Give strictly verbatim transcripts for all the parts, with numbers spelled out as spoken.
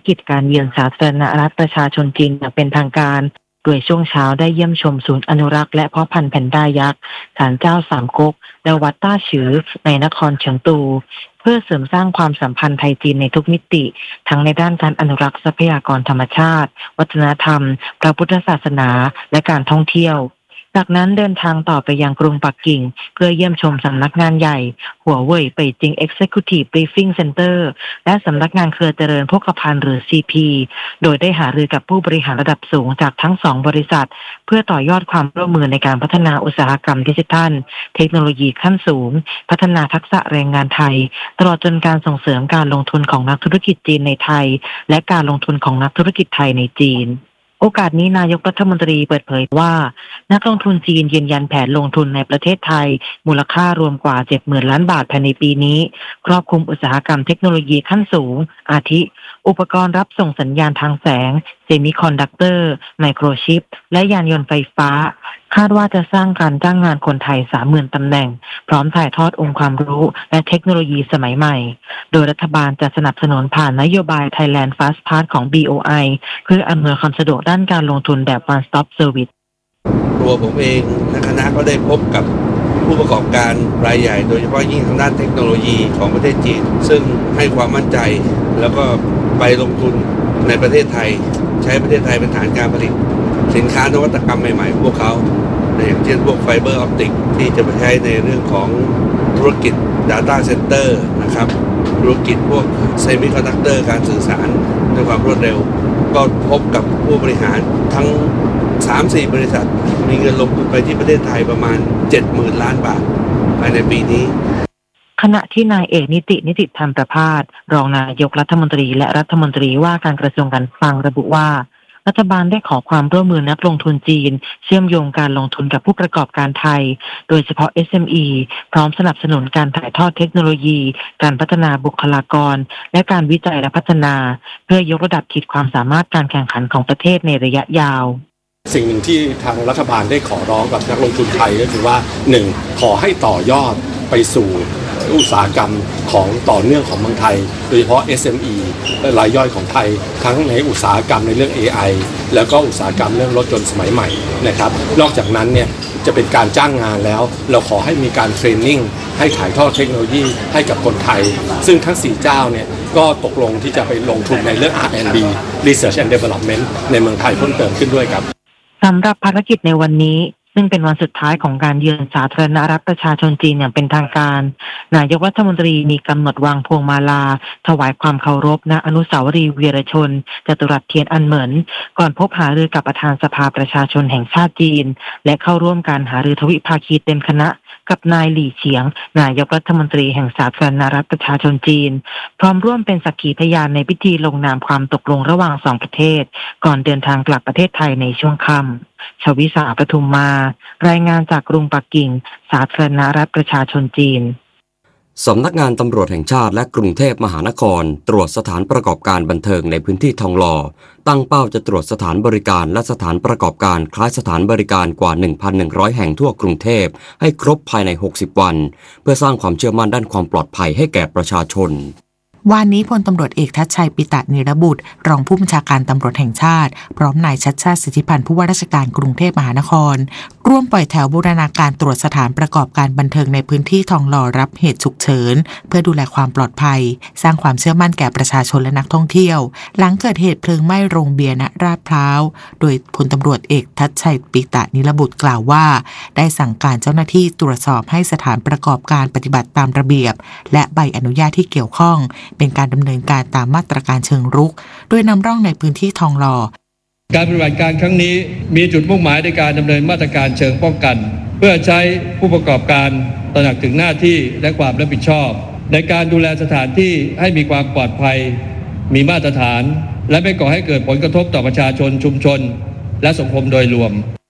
กิจการเยือนสาธารณรัฐประชาชนจีนอย่างเป็นทางการโดยช่วงเช้าได้เยี่ยมชมศูนย์อนุรักษ์และเพาะพันธุ์แพนด้ายักษ์ศาลเจ้าสามก๊กและวัดต้าฉือในนครเฉิงตูเพื่อเสริมสร้างความสัมพันธ์ไทยจีนในทุกมิติทั้งในด้านการอนุรักษ์ทรัพยากรธรรมชาติวัฒนธรรมพระพุทธศาสนาและการท่องเที่ยวจากนั้นเดินทางต่อไปยังกรุงปักกิ่งเพื่อเยี่ยมชมสำนักงานใหญ่หัวเว่ยเป่ยจิง Executive Briefing Center และสำนักงานเครือเจริญโภคภัณฑ์หรือ ซี พี โดยได้หารือกับผู้บริหารระดับสูงจากทั้งสองบริษัทเพื่อต่อยอดความร่วมมือในการพัฒนาอุตสาหกรรมดิจิทัลเทคโนโลยีขั้นสูงพัฒนาทักษะแรงงานไทยตลอดจนการส่งเสริมการลงทุนของนักธุรกิจจีนในไทยและการลงทุนของนักธุรกิจไทยในจีนโอกาสนี้นายกรัฐมนตรีเปิดเผยว่านักลงทุนจีนยืนยันแผนลงทุนในประเทศไทยมูลค่ารวมกว่า เจ็ดหมื่น ล้านบาทภายในปีนี้ครอบคลุมอุตสาหกรรมเทคโนโลยีขั้นสูงอาทิอุปกรณ์รับส่งสัญญาณทางแสงเซมิคอนดักเตอร์ไมโครชิปและยานยนต์ไฟฟ้าคาดว่าจะสร้างการจ้างงานคนไทย สามหมื่น ตำแหน่งพร้อมถ่ายทอดองค์ความรู้และเทคโนโลยีสมัยใหม่โดยรัฐบาลจะสนับสนุนผ่านนโยบาย Thailand Fast Pass ของ บี โอ ไอ เพื่ออำนวยความสะดวกด้านการลงทุนแบบ One Stop Service ตัวผมเองและคณะก็ได้พบกับผู้ประกอบการรายใหญ่โดยเฉพาะยิ่งทางด้านเทคโนโลยีของประเทศจีนซึ่งให้ความมั่นใจแล้วก็ไปลงทุนในประเทศไทยใช้ประเทศไทยเป็นฐานการผลิตสินค้านวัตกรรมใหม่ๆพวกเขาอย่างเช่นพวกไฟเบอร์ออปติกที่จะไปใช้ในเรื่องของธุรกิจ Data Center นะครับธุรกิจพวกเซมิคอนดักเตอร์การสื่อสารด้วยความรวดเร็วก็พบกับผู้บริหารทั้ง สามสี่ บริษัทมีเงินลงทุนไปที่ประเทศไทยประมาณ เจ็ดหมื่น ล้านบาทภายในปีนี้ขณะที่นายเอกนิตินิติธรรมประภาสรองนายกรัฐมนตรีและรัฐมนตรีว่าการกระทรวงการคลังระบุว่ารัฐบาลได้ขอความร่วมมือนักลงทุนจีนเชื่อมโยงการลงทุนกับผู้ประกอบการไทยโดยเฉพาะ เอส เอ็ม อี พร้อมสนับสนุนการถ่ายทอดเทคโนโลยีการพัฒนาบุคลากรและการวิจัยและพัฒนาเพื่อยกระดับขีดความสามารถการแข่งขันของประเทศในระยะยาวสิ่งหนึ่งที่ทางรัฐบาลได้ขอร้องกับนักลงทุนไทยก็คือว่าหนึ่งขอให้ต่อยอดไปสู่อุตสาหกรรมของต่อเนื่องของเมืองไทยโดยเฉพาะ เอส เอ็ม อี และรายย่อยของไทยทั้งในอุตสาหกรรมในเรื่อง เอ ไอ แล้วก็อุตสาหกรรมเรื่องรถยนต์สมัยใหม่นะครับนอกจากนั้นเนี่ยจะเป็นการจ้างงานแล้วเราขอให้มีการเทรนนิ่งให้ถ่ายทอดเทคโนโลยีให้กับคนไทยซึ่งทั้งสี่เจ้าเนี่ยก็ตกลงที่จะไปลงทุนในเรื่อง อาร์ แอนด์ ดี Research and Development ในเมืองไทยเพิ่มเติมขึ้นด้วยครับสำหรับภารกิจในวันนี้ซึ่งเป็นวันสุดท้ายของการเยือนสาธารณรัฐประชาชนจีนอย่างเป็นทางการนายกรัฐมนตรีมีกำหนดวางพวงมาลาถวายความเคารพณอนุสาวรีย์วีรชนจตุรัสเทียนอันเหมินก่อนพบหารือกับประธานสภาประชาชนแห่งชาติจีนและเข้าร่วมการหารือทวิภาคีเต็มคณะกับนายหลี่เฉียงนายกรัฐมนตรีแห่งสาธารณรัฐประชาชนจีนพร้อมร่วมเป็นสักขีพยานในพิธีลงนามความตกลงระหว่างสองประเทศก่อนเดินทางกลับประเทศไทยในช่วงค่ำชวิสาปทุมมารายงานจากกรุงปักกิ่งสาธารณรัฐประชาชนจีนสำนักงานตำรวจแห่งชาติและกรุงเทพมหานครตรวจสถานประกอบการบันเทิงในพื้นที่ทองหล่อตั้งเป้าจะตรวจสถานบริการและสถานประกอบการคล้ายสถานบริการกว่า หนึ่งพันหนึ่งร้อย แห่งทั่วกรุงเทพให้ครบภายในหกสิบวันเพื่อสร้างความเชื่อมั่นด้านความปลอดภัยให้แก่ประชาชนวันนี้พลตำรวจเอกทัชชัยปิตะนิรบุตรรองผู้บัญชาการตำรวจแห่งชาติพร้อมนายชัชชาติสิทธิพันธ์ผู้ว่าราชการกรุงเทพมหานครร่วมปล่อยแถวบูรณาการตรวจสถานประกอบการบันเทิงในพื้นที่ทองหล่อรับเหตุฉุกเฉินเพื่อดูแลความปลอดภัยสร้างความเชื่อมั่นแก่ประชาชนและนักท่องเที่ยวหลังเกิดเหตุเพลิงไหม้โรงเบียร์ณลาดพร้าวโดยพลตำรวจเอกทัชชัยปิตะนิรบุตรกล่าวว่าได้สั่งการเจ้าหน้าที่ตรวจสอบให้สถานประกอบการปฏิบัติตามระเบียบและใบอนุญาตที่เกี่ยวข้องเป็นการดำเนินการตามมาตรการเชิงรุกโดยนำร่องในพื้นที่ทองหล่อการปฏิบัติการครั้งนี้มีจุดมุ่งหมายในการดำเนินมาตรการเชิงป้องกันเพื่อใช้ผู้ประกอบการตระหนักถึงหน้าที่และความรับผิดชอบในการดูแลสถานที่ให้มีความปลอดภัยมีมาตรฐานและไม่ก่อให้เกิดผลกระทบต่อประชาชนชุมชนและสังคมโดยรวม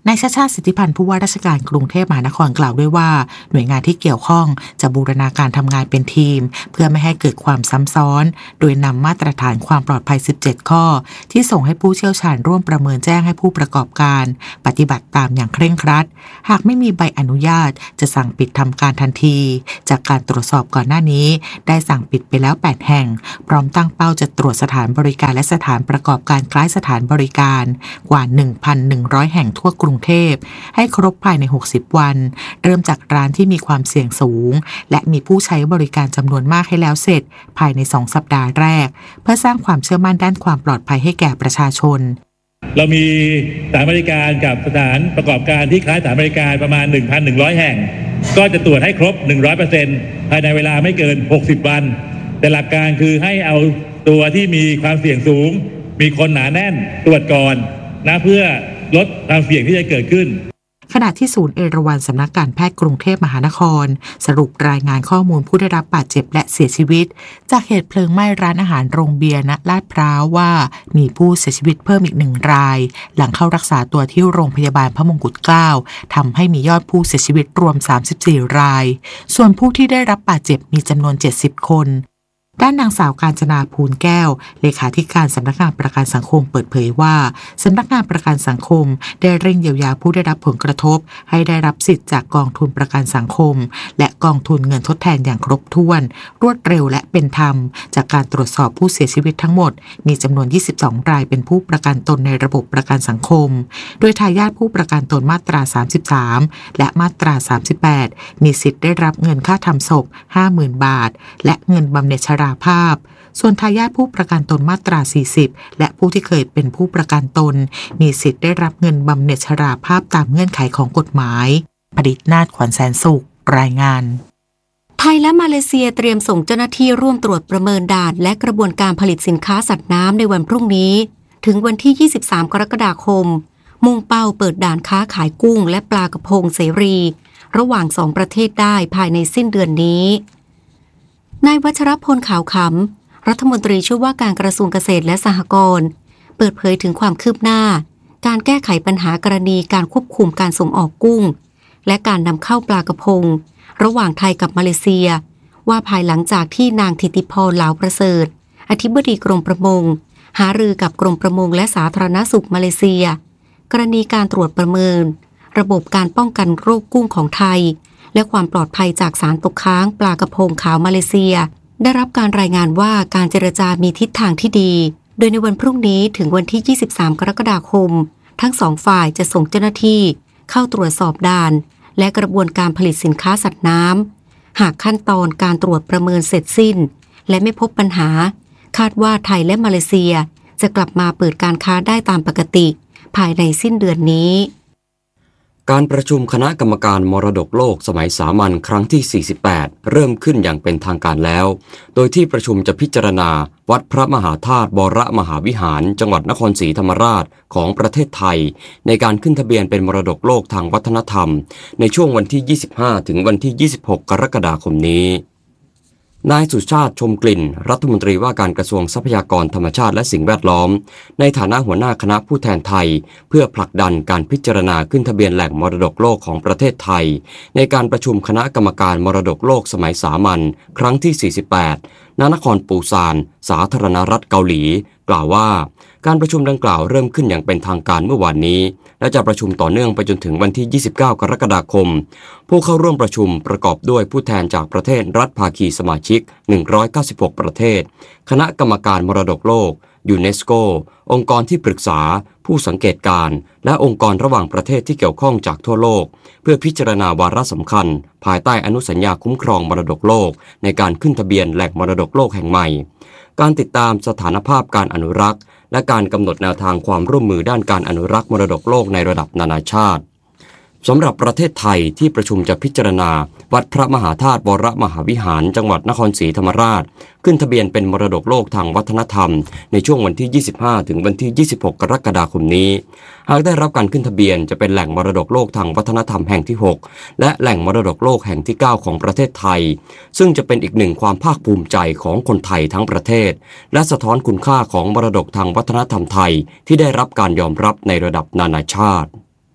นายชาติชาติสิทธิพันธ์ผู้ว่าราชการกรุงเทพมหานครกล่าวด้วยว่าหน่วยงานที่เกี่ยวข้องจะบูรณาการทำงานเป็นทีมเพื่อไม่ให้เกิดความซ้ำซ้อนโดยนำมาตรฐานความปลอดภัยสิบเจ็ดข้อที่ส่งให้ผู้เชี่ยวชาญร่วมประเมินแจ้งให้ผู้ประกอบการปฏิบัติตามอย่างเคร่งครัดหากไม่มีใบอนุญาตจะสั่งปิดทำการทันทีจากการตรวจสอบก่อนหน้านี้ได้สั่งปิดไปแล้วแปดแห่งพร้อมตั้งเป้าจะตรวจสถานบริการและสถานประกอบการคล้ายสถานบริการกว่า หนึ่งพันหนึ่งร้อย แห่งทั่วกรุงเทพให้ครบภายในหกสิบวันเริ่มจากร้านที่มีความเสี่ยงสูงและมีผู้ใช้บริการจำนวนมากให้แล้วเสร็จภายในสองสัปดาห์แรกเพื่อสร้างความเชื่อมั่นด้านความปลอดภัยให้แก่ประชาชนเรามีสถานบริการกับสถานประกอบการที่คล้ายสถานบริการประมาณ หนึ่งพันหนึ่งร้อย แห่งก็จะตรวจให้ครบ หนึ่งร้อยเปอร์เซ็นต์ ภายในเวลาไม่เกินหกสิบวันแต่หลักการคือให้เอาตัวที่มีความเสี่ยงสูงมีคนหนาแน่นตรวจก่อนนะเพื่อลดความเสี่ยงที่จะเกิดขึ้นขณะที่ศูนย์เอราวัณสำนักการแพทย์กรุงเทพมหานครสรุปรายงานข้อมูลผู้ได้รับบาดเจ็บและเสียชีวิตจากเหตุเพลิงไหม้ร้านอาหารโรงเบียร์ณลาดพร้าวว่ามีผู้เสียชีวิตเพิ่มอีกหนึ่งรายหลังเข้ารักษาตัวที่โรงพยาบาลพระมงกุฎเกล้าทำให้มียอดผู้เสียชีวิตรวมสามสิบสี่รายส่วนผู้ที่ได้รับบาดเจ็บมีจำนวนเจ็ดสิบคนด้านนางสาวกาญจนาภูลแก้วเลขาธิการสำนักงานประกันสังคมเปิดเผยว่าสำนักงานประกันสังคมได้เร่งเยียวยาผู้ได้รับผลกระทบให้ได้รับสิทธิ์จากกองทุนประกันสังคมและกองทุนเงินทดแทนอย่างครบถ้วนรวดเร็วและเป็นธรรมจากการตรวจสอบผู้เสียชีวิตทั้งหมดมีจำนวนยี่สิบสองรายเป็นผู้ประกันตนในระบบประกันสังคมโดยทายาทผู้ประกันตนมาตราสามสิบสามและมาตราสามสิบแปดมีสิทธิ์ได้รับเงินค่าทำศพ ห้าหมื่น บาทและเงินบำเหน็จชราภาพส่วนทายาทผู้ประกันตนมาตราสี่สิบและผู้ที่เคยเป็นผู้ประกันตนมีสิทธิ์ได้รับเงินบำเหน็จชราภาพตามเงื่อนไขของกฎหมายผลิตนาฏขวัญแสนสุขรายงานไทยและมาเลเซียเตรียมส่งเจ้าหน้าที่ร่วมตรวจประเมินด่านและกระบวนการผลิตสินค้าสัตว์น้ำในวันพรุ่งนี้ถึงวันที่ยี่สิบสามกรกฎาคมมุ่งเป้าเปิดด่านค้าขายกุ้งและปลากระพงเสรีระหว่างสองประเทศได้ภายในสิ้นเดือนนี้นายวัชรพลขาวขำรัฐมนตรีช่วยว่าการกระทรวงเกษตรและสหกรณ์เปิดเผยถึงความคืบหน้าการแก้ไขปัญหากรณีการควบคุมการส่งออกกุ้งและการนำเข้าปลากระพงระหว่างไทยกับมาเลเซียว่าภายหลังจากที่นางธิติพร เหลาประเสริฐอธิบดีกรมประมงหารือกับกรมประมงและสาธารณสุขมาเลเซียกรณีการตรวจประเมินระบบการป้องกันโรคกุ้งของไทยและความปลอดภัยจากสารตกค้างปลากระพงขาวมาเลเซียได้รับการรายงานว่าการเจรจามีทิศทางที่ดีโดยในวันพรุ่งนี้ถึงวันที่ยี่สิบสามกรกฎาคมทั้งสองฝ่ายจะส่งเจ้าหน้าที่เข้าตรวจสอบด่านและกระบวนการผลิตสินค้าสัตว์น้ำหากขั้นตอนการตรวจประเมินเสร็จสิ้นและไม่พบปัญหาคาดว่าไทยและมาเลเซียจะกลับมาเปิดการค้าได้ตามปกติภายในสิ้นเดือนนี้การประชุมคณะกรรมการมรดกโลกสมัยสามัญครั้งที่สี่สิบแปดเริ่มขึ้นอย่างเป็นทางการแล้วโดยที่ประชุมจะพิจารณาวัดพระมหาธาตุวรมหาวิหารจังหวัดนครศรีธรรมราชของประเทศไทยในการขึ้นทะเบียนเป็นมรดกโลกทางวัฒนธรรมในช่วงวันที่ยี่สิบห้าถึงวันที่ยี่สิบหกกรกฎาคมนี้นายสุชาติชมกลิ่นรัฐมนตรีว่าการกระทรวงทรัพยากรธรรมชาติและสิ่งแวดล้อมในฐานะหัวหน้าคณะผู้แทนไทยเพื่อผลักดันการพิจารณาขึ้นทะเบียนแหล่งมรดกโลกของประเทศไทยในการประชุมคณะกรรมการมรดกโลกสมัยสามัญครั้งที่สี่สิบแปดณนครปูซานสาธารณรัฐเกาหลีกล่าวว่าการประชุมดังกล่าวเริ่มขึ้นอย่างเป็นทางการเมื่อวานนี้และจะประชุมต่อเนื่องไปจนถึงวันที่ยี่สิบเก้ากรกฎาคมผู้เข้าร่วมประชุมประกอบด้วยผู้แทนจากประเทศรัฐภาคีสมาชิกหนึ่งร้อยเก้าสิบหกประเทศคณะกรรมการมรดกโลกยูเนสโกองค์กรที่ปรึกษาผู้สังเกตการณ์และองค์กรระหว่างประเทศที่เกี่ยวข้องจากทั่วโลกเพื่อพิจารณาวาระสำคัญภายใต้อนุสัญญาคุ้มครองมรดกโลกในการขึ้นทะเบียนแหล่งมรดกโลกแห่งใหม่การติดตามสถานภาพการอนุรักษ์และการกำหนดแนวทางความร่วมมือด้านการอนุรักษ์มรดกโลกในระดับนานาชาติสำหรับประเทศไทยที่ประชุมจะพิจารณาวัดพระมหาธาตุวรมหาวิหารจังหวัดนครศรีธรรมราชขึ้นทะเบียนเป็นมรดกโลกทางวัฒนธรรมในช่วงวันที่ยี่สิบห้าถึงวันที่ยี่สิบหกกรกฎาคมนี้หากได้รับการขึ้นทะเบียนจะเป็นแหล่งมรดกโลกทางวัฒนธรรมแห่งที่หกและแหล่งมรดกโลกแห่งที่เก้าของประเทศไทยซึ่งจะเป็นอีกหนึ่งความภาคภูมิใจของคนไทยทั้งประเทศและสะท้อนคุณค่าของมรดกทางวัฒนธรรมไทยที่ได้รับการยอมรับในระดับนานาชาติ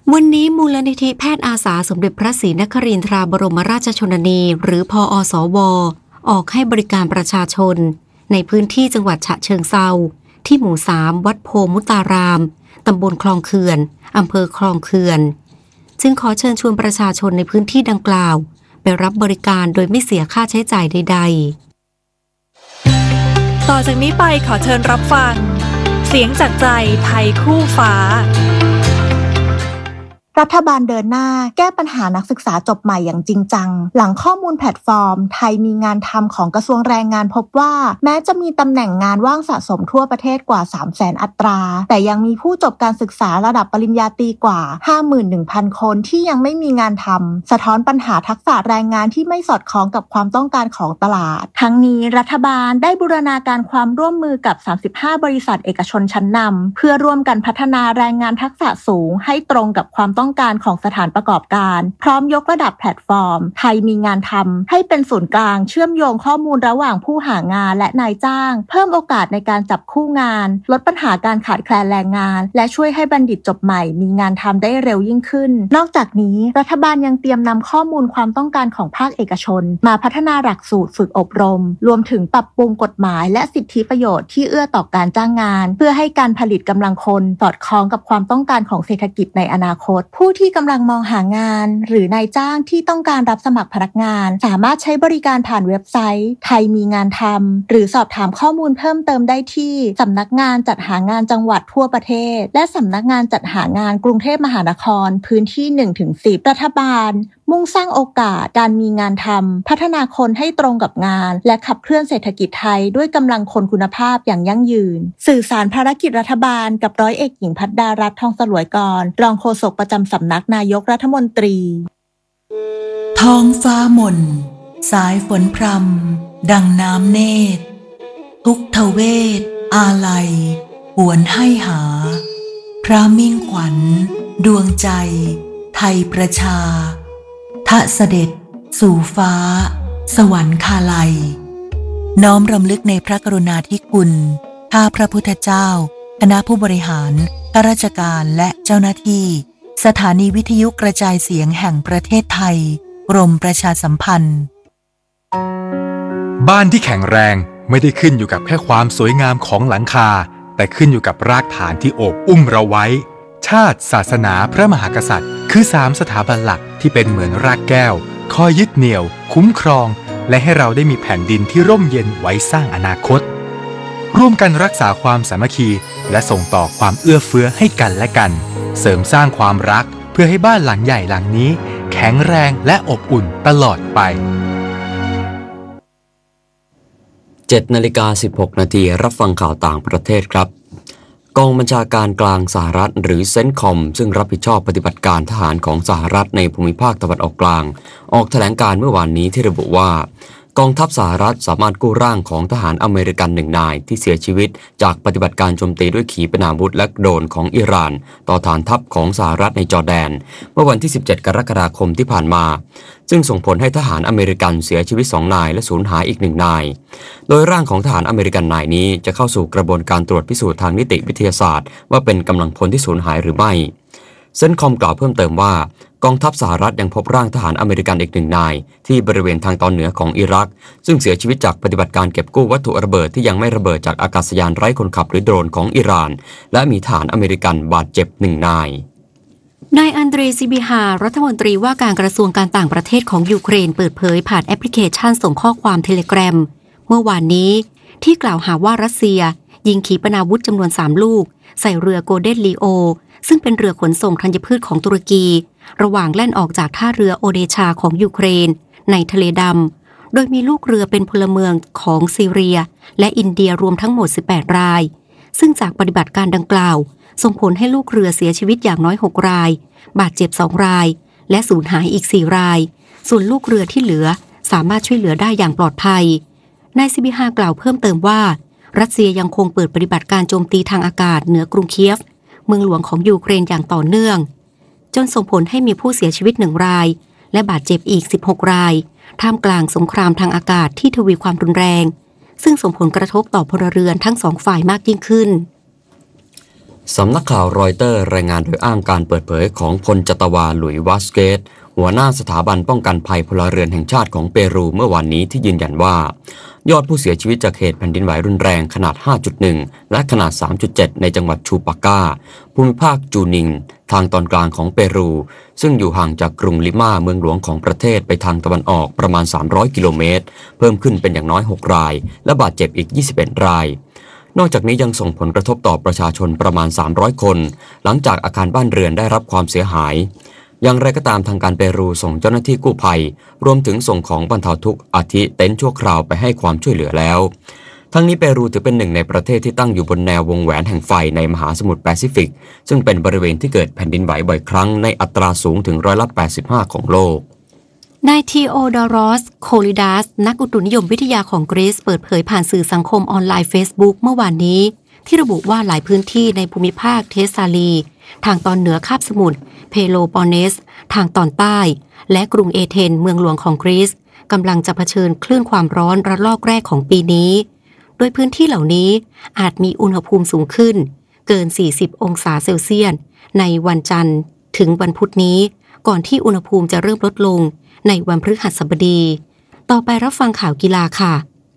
วันนี้มูลนิธิแพทย์อาสาสมเด็จพระศรีนครินทราบรมราชชนนีหรือพอสวออกให้บริการประชาชนในพื้นที่จังหวัดฉะเชิงเทราที่หมู่สามวัดโพมุตารามตำบลคลองเขื่อนอำเภอคลองเขื่อนจึงขอเชิญชวนประชาชนในพื้นที่ดังกล่าวไปรับบริการโดยไม่เสียค่าใช้จ่ายใดๆต่อจากนี้ไปขอเชิญรับฟังเสียงจากใจไทยคู่ฟ้ารัฐบาลเดินหน้าแก้ปัญหานักศึกษาจบใหม่อย่างจริงจังหลังข้อมูลแพลตฟอร์มไทยมีงานทำของกระทรวงแรงงานพบว่าแม้จะมีตำแหน่งงานว่างสะสมทั่วประเทศกว่า สามแสน อัตราแต่ยังมีผู้จบการศึกษาระดับปริญญาตรีกว่า ห้าหมื่นหนึ่งพัน คนที่ยังไม่มีงานทำสะท้อนปัญหาทักษะแรงงานที่ไม่สอดคล้องกับความต้องการของตลาดทั้งนี้รัฐบาลได้บูรณาการความร่วมมือกับสามสิบห้าบริษัทเอกชนชั้นนำเพื่อร่วมกันพัฒนาแรงงานทักษะสูงให้ตรงกับความต้องการของสถานประกอบการพร้อมยกระดับแพลตฟอร์มไทยมีงานทำให้เป็นศูนย์กลางเชื่อมโยงข้อมูลระหว่างผู้หางานและนายจ้างเพิ่มโอกาสในการจับคู่งานลดปัญหาการขาดแคลนแรงงานและช่วยให้บัณฑิตจบใหม่มีงานทำได้เร็วยิ่งขึ้นนอกจากนี้รัฐบาลยังเตรียมนำข้อมูลความต้องการของภาคเอกชนมาพัฒนาหลักสูตรฝึกอบรมรวมถึงปรับปรุงกฎหมายและสิทธิประโยชน์ที่เอื้อต่อการจ้างงานเพื่อให้การผลิตกำลังคนสอดคล้องกับความต้องการของเศรษฐกิจในอนาคตผู้ที่กำลังมองหางานหรือนายจ้างที่ต้องการรับสมัครพนักงานสามารถใช้บริการผ่านเว็บไซต์ไทยมีงานทำหรือสอบถามข้อมูลเพิ่มเติมได้ที่สำนักงานจัดหางานจังหวัดทั่วประเทศและสำนักงานจัดหางานกรุงเทพมหานครพื้นที่ หนึ่งถึงสิบ รัฐบาลมุ่งสร้างโอกาสการมีงานทำพัฒนาคนให้ตรงกับงานและขับเคลื่อนเศรษฐกิจไทยด้วยกำลังคนคุณภาพอย่างยั่งยืนสื่อสารภารกิจรัฐบาลกับร้อยเอกหญิงพัฒดารัตน์ทองสลวยกรรองโฆษกประจำสำนักนายกรัฐมนตรีท้องฟ้าหม่นสายฝนพรำดังน้ำเนตรทุกทเวทอาลัยหวนให้หาพระมิ่งขวัญดวงใจไทยประชาทะเสด็จสู่ฟ้าสวรรคาลัยน้อมรำลึกในพระกรุณาธิคุณข้าพระพุทธเจ้าคณะผู้บริหารข้าราชการและเจ้าหน้าที่สถานีวิทยุกระจายเสียงแห่งประเทศไทยกรมประชาสัมพันธ์บ้านที่แข็งแรงไม่ได้ขึ้นอยู่กับแค่ความสวยงามของหลังคาแต่ขึ้นอยู่กับรากฐานที่โอบอุ้มเราไว้ชาติศาสนาพระมหากษัตริย์คือสามสถาบันหลักที่เป็นเหมือนรากแก้วคอยยึดเหนี่ยวคุ้มครองและให้เราได้มีแผ่นดินที่ร่มเย็นไว้สร้างอนาคตร่วมกันรักษาความสามัคคีและส่งต่อความเอื้อเฟื้อให้กันและกันเสริมสร้างความรักเพื่อให้บ้านหลังใหญ่หลังนี้แข็งแรงและอบอุ่นตลอดไปเจ็ดนาฬิกาสิบหกนาทีรับฟังข่าวต่างประเทศครับกองบัญชาการกลางสหรัฐหรือเซนคอมซึ่งรับผิดชอบปฏิบัติการทหารของสหรัฐในภูมิภาคตะวันออกกลางออกแถลงการเมื่อวานนี้ที่ระบุว่ากองทัพสหรัฐสามารถกู้ร่างของทหารอเมริกันหนึ่งนายที่เสียชีวิตจากปฏิบัติการโจมตีด้วยขีปนาวุธและโดรนของอิหร่านต่อฐานทัพของสหรัฐในจอร์แดนเมื่อวันที่สิบเจ็ดกรกฎาคมที่ผ่านมาซึ่งส่งผลให้ทหารอเมริกันเสียชีวิตสองนายและสูญหายอีกหนึ่งนายโดยร่างของทหารอเมริกันนายนี้จะเข้าสู่กระบวนการตรวจพิสูจน์ทางนิติวิทยาศาสตร์ว่าเป็นกำลังพลที่สูญหายหรือไม่เซนคอมกล่าวเพิ่มเติมว่ากองทัพสหรัฐยังพบร่างทหารอเมริกันอีกหนึ่งนายที่บริเวณทางตอนเหนือของอิรักซึ่งเสียชีวิตจากปฏิบัติการเก็บกู้วัตถุระเบิดที่ยังไม่ระเบิดจากอากาศยานไร้คนขับหรือโดรนของอิหร่านและมีทหารอเมริกันบาดเจ็บหนึ่งนายนายอันเดรซิบิฮารัฐมนตรีว่าการกระทรวงการต่างประเทศของยูเครนเปิดเผยผ่านแอปพลิเคชันส่งข้อความเทเลแกรมเมื่อวานนี้ที่กล่าวหาว่ารัสเซียยิงขีปนาวุธจำนวนสามลูกใส่เรือโกลเด้นลีโอซึ่งเป็นเรือขนส่งธัญพืชของตุรกีระหว่างแล่นออกจากท่าเรือโอเดชาของยูเครนในทะเลดำโดยมีลูกเรือเป็นพลเมืองของซีเรียและอินเดียรวมทั้งหมดสิบแปดรายซึ่งจากปฏิบัติการดังกล่าวส่งผลให้ลูกเรือเสียชีวิตอย่างน้อยหกรายบาดเจ็บสองรายและสูญหายอีกสี่รายส่วนลูกเรือที่เหลือสามารถช่วยเหลือได้อย่างปลอดภัยนายซิบิฮากล่าวเพิ่มเติมว่ารัสเซียยังคงเปิดปฏิบัติการโจมตีทางอากาศเหนือกรุงเคียฟเมืองหลวงของยูเครนอย่างต่อเนื่องจนส่งผลให้มีผู้เสียชีวิตหนึ่งรายและบาดเจ็บอีกสิบหกรายท่ามกลางสงครามทางอากาศที่ทวีความรุนแรงซึ่งส่งผลกระทบต่อพลเรือนทั้งสองฝ่ายมากยิ่งขึ้นสำนักข่าวรอยเตอร์รายงานโดยอ้างการเปิดเผยของพลจัตวาหลุยวาสเกตหัวหน้าสถาบันป้องกันภัยพลเรือนแห่งชาติของเปรูเมื่อวานนี้ที่ยืนยันว่ายอดผู้เสียชีวิตจากเหตุแผ่นดินไหวรุนแรงขนาด ห้าจุดหนึ่ง และขนาด สามจุดเจ็ด ในจังหวัดชูปาก้าภูมิภาคจูนิงทางตอนกลางของเปรูซึ่งอยู่ห่างจากกรุงลิมาเมืองหลวงของประเทศไปทางตะวันออกประมาณสามร้อยกิโลเมตรเพิ่มขึ้นเป็นอย่างน้อยหกรายและบาดเจ็บอีกยี่สิบเอ็ดรายนอกจากนี้ยังส่งผลกระทบต่อประชาชนประมาณสามร้อยคนหลังจากอาคารบ้านเรือนได้รับความเสียหายอย่างไรก็ตามทางการเปรูส่งเจ้าหน้าที่กู้ภัยรวมถึงส่งของบรรเทาทุกข์อาทิเต็นท์ชั่วคราวไปให้ความช่วยเหลือแล้วทั้งนี้เปรูถือเป็นหนึ่งในประเทศที่ตั้งอยู่บนแนววงแหวนแห่งไฟในมหาสมุทรแปซิฟิกซึ่งเป็นบริเวณที่เกิดแผ่นดินไหวบ่อยครั้งในอัตราสูงถึงร้อยละแปดสิบห้าของโลกนายทีโอดอรอสโคลิดัสนักอุตุนิยมวิทยาของกรีซเปิดเผยผ่านสื่อสังคมออนไลน์ Facebook เมื่อวานนี้ที่ระบุว่าหลายพื้นที่ในภูมิภาคเทสซาลีทางตอนเหนือคาบสมุทรเพโลปอนเนสทางตอนใต้และกรุงเอเธนเมืองหลวงของกรีซกำลังจะเผชิญคลื่นความร้อนระลอกแรกของปีนี้โดยพื้นที่เหล่านี้อาจมีอุณหภูมิสูงขึ้นเกินสี่สิบองศาเซลเซียสในวันจันทร์ถึงวันพุธนี้ก่อนที่อุณหภูมิจะเริ่มลดลงในวันพฤหัสบดีต่อไปรับฟังข่าวกีฬาค่ะ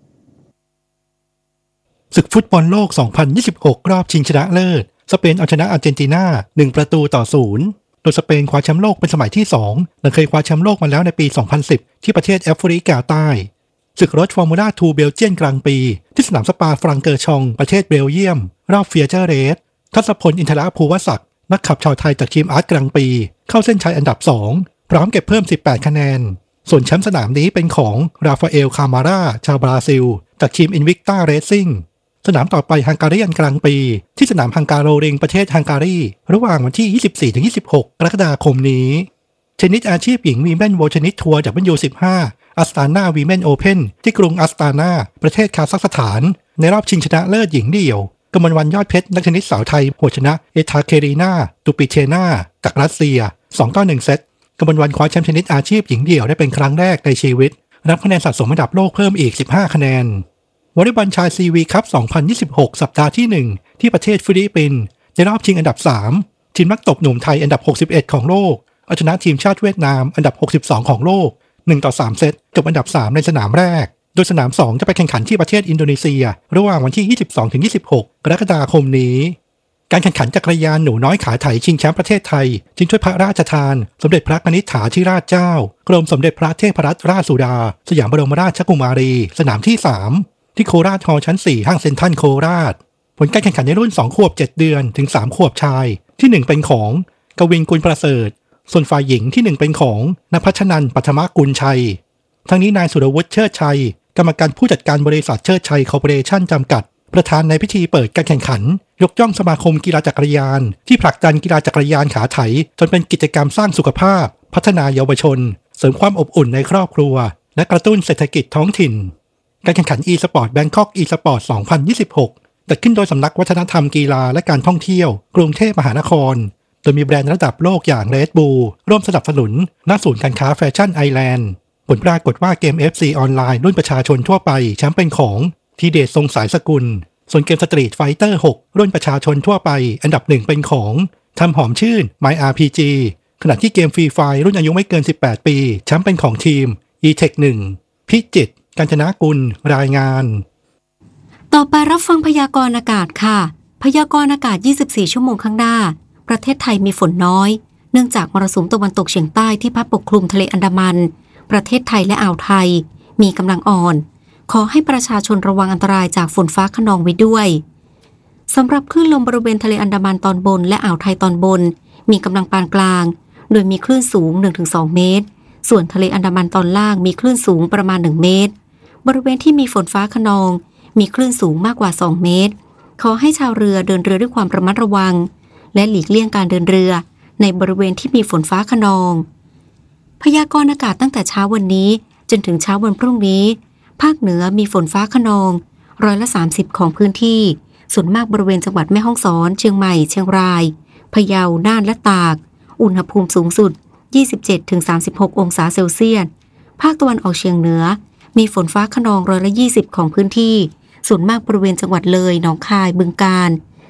ศึกฟุตบอลโลก สองพันยี่สิบหก รอบชิงชนะเลิศสเปนเอาชนะอาร์เจนตินาหนึ่งประตูต่อศูนย์โดยสเปนคว้าแชมป์โลกเป็นสมัยที่สองหลังเคยคว้าแชมป์โลกมาแล้วในปี สองพันสิบ ที่ประเทศแอฟริกาใต้ศึกรถฟอร์มูล่าทูเบลเจียนกลางปีที่สนามสปาฟรังเกอร์ชองประเทศเบลเยียมรอบเฟียเจอร์เรสทัศพลอินทรภูวศักดิ์นักขับชาวไทยจากทีมอาร์ตกลางปีเข้าเส้นชัยอันดับสองพร้อมเก็บเพิ่มสิบแปดคะแนนส่วนแชมป์สนามนี้เป็นของราฟาเอลคามาร่าชาวบราซิลจากทีมอินวิกต้าเรซซิ่งสนามต่อไปฮังการีอันกลางปีที่สนามฮังการโรริงประเทศฮังการีระหว่างวันที่ ยี่สิบสี่ถึงยี่สิบหก กรกฎาคมนี้เทนนิสอาชีพหญิงวีแมนโวลชนิสทัวร์จากบันยูสิบห้าอัสตานาวีแมนโอเพ่นที่กรุงอัสตานาประเทศคาซัคสถานในรอบชิงชนะเลิศหญิงเดี่ยวกมลวรรณยอดเพชรนักเทนนิสสาวไทยโหชนะเอทาเครีนาตูปิเชนาจากรัสเซียสองต่อหนึ่งเซตกมลวรรณคว้าแชมป์เทนนิสอาชีพหญิงเดี่ยวได้เป็นครั้งแรกในชีวิตรับคะแนนสะสมอันดับโลกเพิ่มอีกสิบห้าคะแนนวอลเลย์บอลชายซีวีคัพ สองพันยี่สิบหก สัปดาห์ที่หนึ่งที่ประเทศฟิลิปปินส์ในรอบชิงอันดับสามทีมนักตบหนุ่มไทยอันดับหกสิบเอ็ดของโลกเอาชนะทีมชาติเวียดนามอันดับหกสิบสองของโลกหนึ่งต่อสามเซตจบอันดับสามในสนามแรกโดยสนามสองจะไปแข่งขันที่ประเทศอินโดนีเซียระหว่างวันที่ ยี่สิบสองถึงยี่สิบหก กรกฎาคมนี้การแข่งขันจักรยานหนูน้อยขาไถชิงแชมป์ประเทศไทยชิงถ้วยพระราชทานสมเด็จพระกนิษฐาธิราชเจ้ากรมสมเด็จพระเทพรัตนราชสุดาสยามบรมราชกุมารีสนามที่สามที่โคราชฮอลล์ชั้นสี่ห้างเซ็นทรัลโคราชผลการแข่งขันในรุ่นสองขวบเจ็ดเดือนถึงสามขวบชายที่หนึ่งเป็นของกวินกุลประเสริฐส่วนฝ่ายหญิงที่หนึ่งเป็นของณภัชนันท์ปัทมกุลชัยทั้งนี้นายสุรวุฒิเชิดชัยกรรมการผู้จัดการบริษัทเชิดชัยคอร์ปอเรชั่นจำกัดประธานในพิธีเปิดการแข่งขันยกย่องสมาคมกีฬาจักรยานที่ผลักดันกีฬาจักรยานขาไถจนเป็นกิจกรรมสร้างสุขภาพพัฒนาเยาวชนเสริมความอบอุ่นในครอบครัวและกระตุ้นเศรษฐกิจท้องถิ่นการแข่งขัน e-sport Bangkok e-sport สองพันยี่สิบหกจัดขึ้นโดยสำนักวัฒนธรรมกีฬาและการท่องเที่ยวกรุงเทพมหานครโดยมีแบรนด์ระดับโลกอย่าง Red Bull ร่วมสนับสนุนณศูนย์การค้าแฟชั่นไอแลนด์ผลปรากฏว่าเกม เอฟ ซี ออนไลน์รุ่นประชาชนทั่วไปแชมป์เป็นของทีเดชทรงสายสกุลส่วนเกมสตรีทไฟเตอร์ หกรุ่นประชาชนทั่วไปอันดับหนึ่งเป็นของทำหอมชื่น My อาร์ พี จี ขณะที่เกมฟรีไฟรุ่นอายุไม่เกินสิบแปดปีแชมป์เป็นของทีม อี เทค หนึ่ง พิจิตรกาญจนกุลรายงานต่อไปรับฟังพยากรณ์อากาศค่ะพยากรณ์อากาศยี่สิบสี่ชั่วโมงข้างหน้าประเทศไทยมีฝนน้อยเนื่องจากมรสุมตะวันตกเฉียงใต้ที่พัดปกคลุมทะเลอันดามันประเทศไทยและอ่าวไทยมีกำลังอ่อนขอให้ประชาชนระวังอันตรายจากฝนฟ้าคะนองไว้ด้วยสำหรับคลื่นลมบริเวณทะเลอันดามันตอนบนและอ่าวไทยตอนบนมีกำลังปานกลางโดยมีคลื่นสูง หนึ่งถึงสอง เมตรส่วนทะเลอันดามันตอนล่างมีคลื่นสูงประมาณหนึ่งเมตรบริเวณที่มีฝนฟ้าคะนองมีคลื่นสูงมากกว่าสองเมตรขอให้ชาวเรือเดินเรือด้วยความระมัดระวังและหลีกเลี่ยงการเดินเรือในบริเวณที่มีฝนฟ้าคะนองพยากรณ์อากาศตั้งแต่เช้าวันนี้จนถึงเช้าวันพรุ่งนี้ภาคเหนือมีฝนฟ้าคะนองร้อยละสามสิบของพื้นที่ส่วนมากบริเวณจังหวัดแม่ฮ่องสอนเชียงใหม่เชียงรายพะเยาน่านและตากอุณหภูมิสูงสุด ยี่สิบเจ็ดถึงสามสิบหก องศาเซลเซียสภาคตะวันออกเฉียงเหนือมีฝนฟ้าคะนองร้อยละยี่สิบของพื้นที่ส่วนมากบริเวณจังหวัดเลยหนองคายบึงกาฬ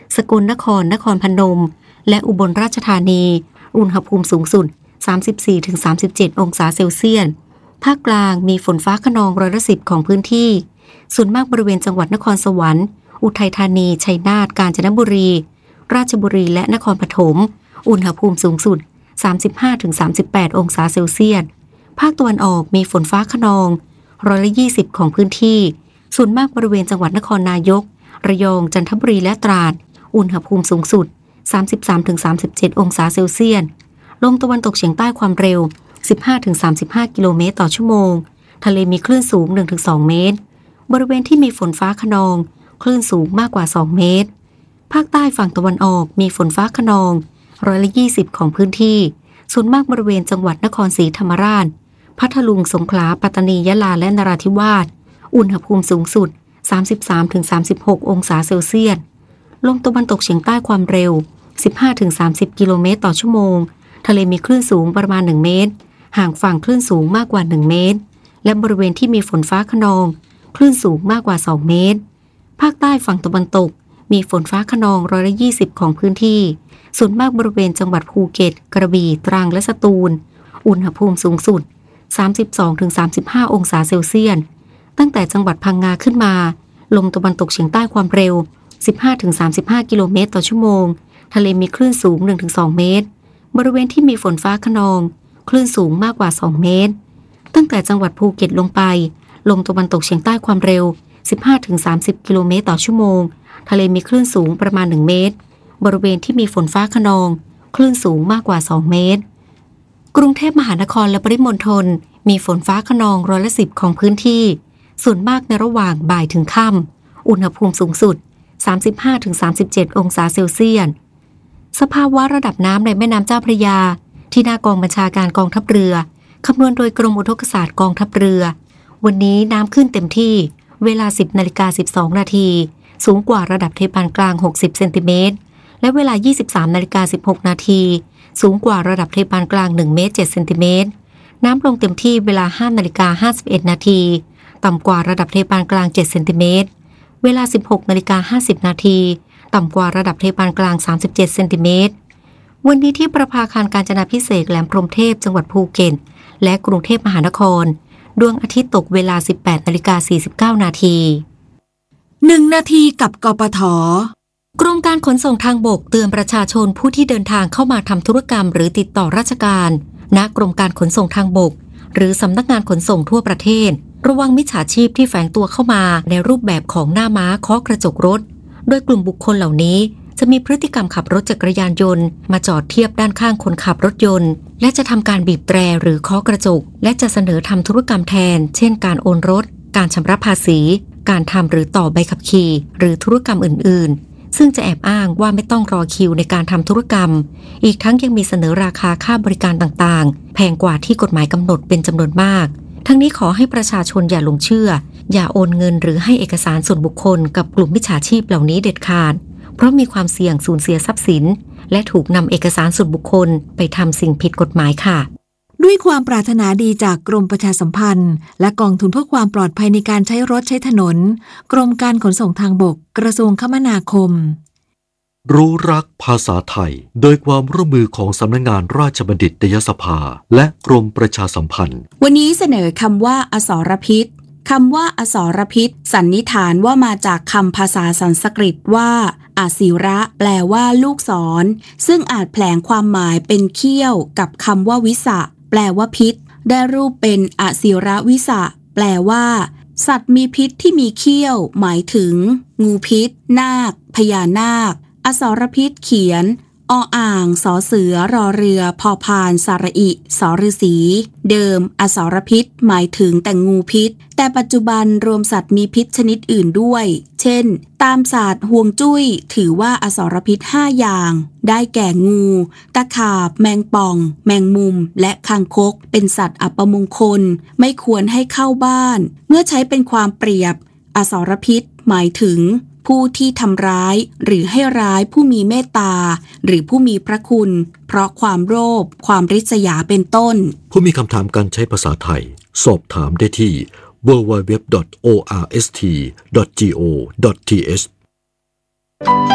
สกลนครนครพนมและอุบลราชธานีอุณหภูมิสูงสุด สามสิบสี่ถึงสามสิบเจ็ด องศาเซลเซียสภาคกลางมีฝนฟ้าคะนองร้อยละสิบของพื้นที่ส่วนมากบริเวณจังหวัดนครสวรรค์อุทัยธานีชัยนาทกาญจนบุรีราชบุรีและนครปฐมอุณหภูมิสูงสุด สามสิบห้าถึงสามสิบแปด องศาเซลเซียสภาคตะวันออกมีฝนฟ้าคะนองร้อยละยี่สิบของพื้นที่ส่วนมากบริเวณจังหวัดนครนายกระยองจันทบุรีและตราดอุณหภูมิสูงสุด สามสิบสามถึงสามสิบเจ็ด องศาเซลเซียสลมตะวันตกเฉียงใต้ความเร็ว สิบห้าถึงสามสิบห้า กิโลเมตรต่อชั่วโมงทะเลมีคลื่นสูง หนึ่งถึงสอง เมตรบริเวณที่มีฝนฟ้าคะนองคลื่นสูงมากกว่าสองเมตรภาคใต้ฝั่งตะวันออกมีฝนฟ้าคะนองร้อยละยี่สิบของพื้นที่ส่วนมากบริเวณจังหวัดนครศรีธรรมราชพัทลุงสงขลาปัตตานียะลาและนราธิวาสอุณหภูมิสูงสุด สามสิบสามถึงสามสิบหก องศาเซลเซียสลมตะวันตกเฉียงใต้ความเร็ว สิบห้าถึงสามสิบ กิโลเมตรต่อชั่วโมงทะเลมีคลื่นสูงประมาณหนึ่งเมตรห่างฝั่งคลื่นสูงมากกว่าหนึ่งเมตรและบริเวณที่มีฝนฟ้าคะนองคลื่นสูงมากกว่าสองเมตรภาคใต้ฝั่งตะวันตกมีฝนฟ้าคะนองร้อยละยี่สิบของพื้นที่ส่วนมากบริเวณจังหวัดภูเก็ตกระบี่ตรังและสตูลอุณหภูมิสูงสุด สามสิบสองถึงสามสิบห้า องศาเซลเซียสตั้งแต่จังหวัดพังงาขึ้นมาลมตะวันตกเฉียงใต้ความเร็ว สิบห้าถึงสามสิบห้า กิโลเมตรต่อชั่วโมงทะเลมีคลื่นสูง หนึ่งถึงสอง เมตรบริเวณที่มีฝนฟ้าคะนองคลื่นสูงมากกว่าสองเมตรตั้งแต่จังหวัดภูเก็ตลงไปลมตะวันตกเฉียงใต้ความเร็ว สิบห้าถึงสามสิบ กิโลเมตรต่อชั่วโมงทะเลมีคลื่นสูงประมาณหนึ่งเมตรบริเวณที่มีฝนฟ้าคะนองคลื่นสูงมากกว่าสองเมตรกรุงเทพมหานครและปริมณฑลมีฝนฟ้าคะนองร้อยละสิบของพื้นที่ส่วนมากในระหว่างบ่ายถึงค่ำอุณหภูมิสูงสุด สามสิบห้าถึงสามสิบเจ็ด องศาเซลเซียสสภาวะระดับน้ำในแม่น้ำเจ้าพระยาที่หน้ากองบัญชาการกองทัพเรือคำนวณโดยกรมอุทกศาสตร์กองทัพเรือวันนี้น้ำขึ้นเต็มที่เวลา สิบนาฬิกาสิบสองนาทีสูงกว่าระดับเทปานกลางหกสิบเซนติเมตรและเวลา ยี่สิบสามนาฬิกาสิบหกนาทีสูงกว่าระดับเทปานกลางหนึ่งเมตรเจ็ดเซนติเมตรน้ำลงเต็มที่เวลา ห้านาฬิกาห้าสิบเอ็ดนาทีต่ำกว่าระดับเทปานกลางเจ็ดเซนติเมตรเวลา สิบหกนาฬิกาห้าสิบนาทีต่ำกว่าระดับเทปานกลางสามสิบเจ็ดเซนติเมตรวันนี้ที่ประภาคารกาญจนาภิเษกแหลมพรหมเทพจังหวัดภูเก็ตและกรุงเทพมหานครดวงอาทิตย์ตกเวลา สิบแปดนาฬิกาสี่สิบเก้านาทีหนึ่งนาทีกับกปท. กรมการขนส่งทางบกเตือนประชาชนผู้ที่เดินทางเข้ามาทำธุรกรรมหรือติดต่อราชการณกรมการขนส่งทางบกหรือสำนักงานขนส่งทั่วประเทศระวังมิจฉาชีพที่แฝงตัวเข้ามาในรูปแบบของหน้าม้าเคาะกระจกรถโดยกลุ่มบุคคลเหล่านี้จะมีพฤติกรรมขับรถจักรยานยนต์มาจอดเทียบด้านข้างคนขับรถยนต์และจะทำการบีบแตรหรือเคาะกระจกและจะเสนอทำธุรกรรมแทนเช่นการโอนรถการชำระภาษีการทำหรือต่อใบขับขี่หรือธุรกรรมอื่นๆซึ่งจะแอบอ้างว่าไม่ต้องรอคิวในการทำธุรกรรมอีกทั้งยังมีเสนอราคาค่าบริการต่างๆแพงกว่าที่กฎหมายกำหนดเป็นจำนวนมากทั้งนี้ขอให้ประชาชนอย่าหลงเชื่ออย่าโอนเงินหรือให้เอกสารส่วนบุคคลกับกลุ่มมิจฉาชีพเหล่านี้เด็ดขาดเพราะมีความเสี่ยงสูญเสียทรัพย์สินและถูกนำเอกสารส่วนบุคคลไปทำสิ่งผิดกฎหมายค่ะด้วยความปรารถนาดีจากกรมประชาสัมพันธ์และกองทุนเพื่อความปลอดภัยในการใช้รถใช้ถนนกรมการขนส่งทางบกกระทรวงคมนาคมรู้รักภาษาไทยโดยความร่วมมือของสำนักงานราชบัณฑิตยสภาและกรมประชาสัมพันธ์วันนี้เสนอคำว่าอสรพิษคำว่าอสรพิษสันนิษฐานว่ามาจากคำภาษาสันสกฤตว่าอาศิระแปลว่าลูกศรซึ่งอาจแผลงความหมายเป็นเขี้ยวกับคำว่าวิสะแปลว่าพิษได้รูปเป็นอศิระวิสะแปลว่าสัตว์มีพิษที่มีเขี้ยวหมายถึงงูพิษนาคพญานาคอสรพิษเขียนออ่างสอเสือรอเรือพอพานสระอิสอฤษีเดิมอสรพิษหมายถึงแต่งูพิษแต่ปัจจุบันรวมสัตว์มีพิษชนิดอื่นด้วยเช่นตามศาสตร์ฮวงจุ้ยถือว่าอสรพิษห้าอย่างได้แก่งูตะขาบแมงป่องแมงมุมและคางคกเป็นสัตว์อัปมงคลไม่ควรให้เข้าบ้านเมื่อใช้เป็นความเปรียบอสรพิษหมายถึงผู้ที่ทำร้ายหรือให้ร้ายผู้มีเมตตาหรือผู้มีพระคุณเพราะความโลภความริษยาเป็นต้นผู้มีคำถามการใช้ภาษาไทยสอบถามได้ที่ ดับเบิลยู ดับเบิลยู ดับเบิลยู ดอท โอ อาร์ เอส ที ดอท จี โอ ดอท ที เอชสา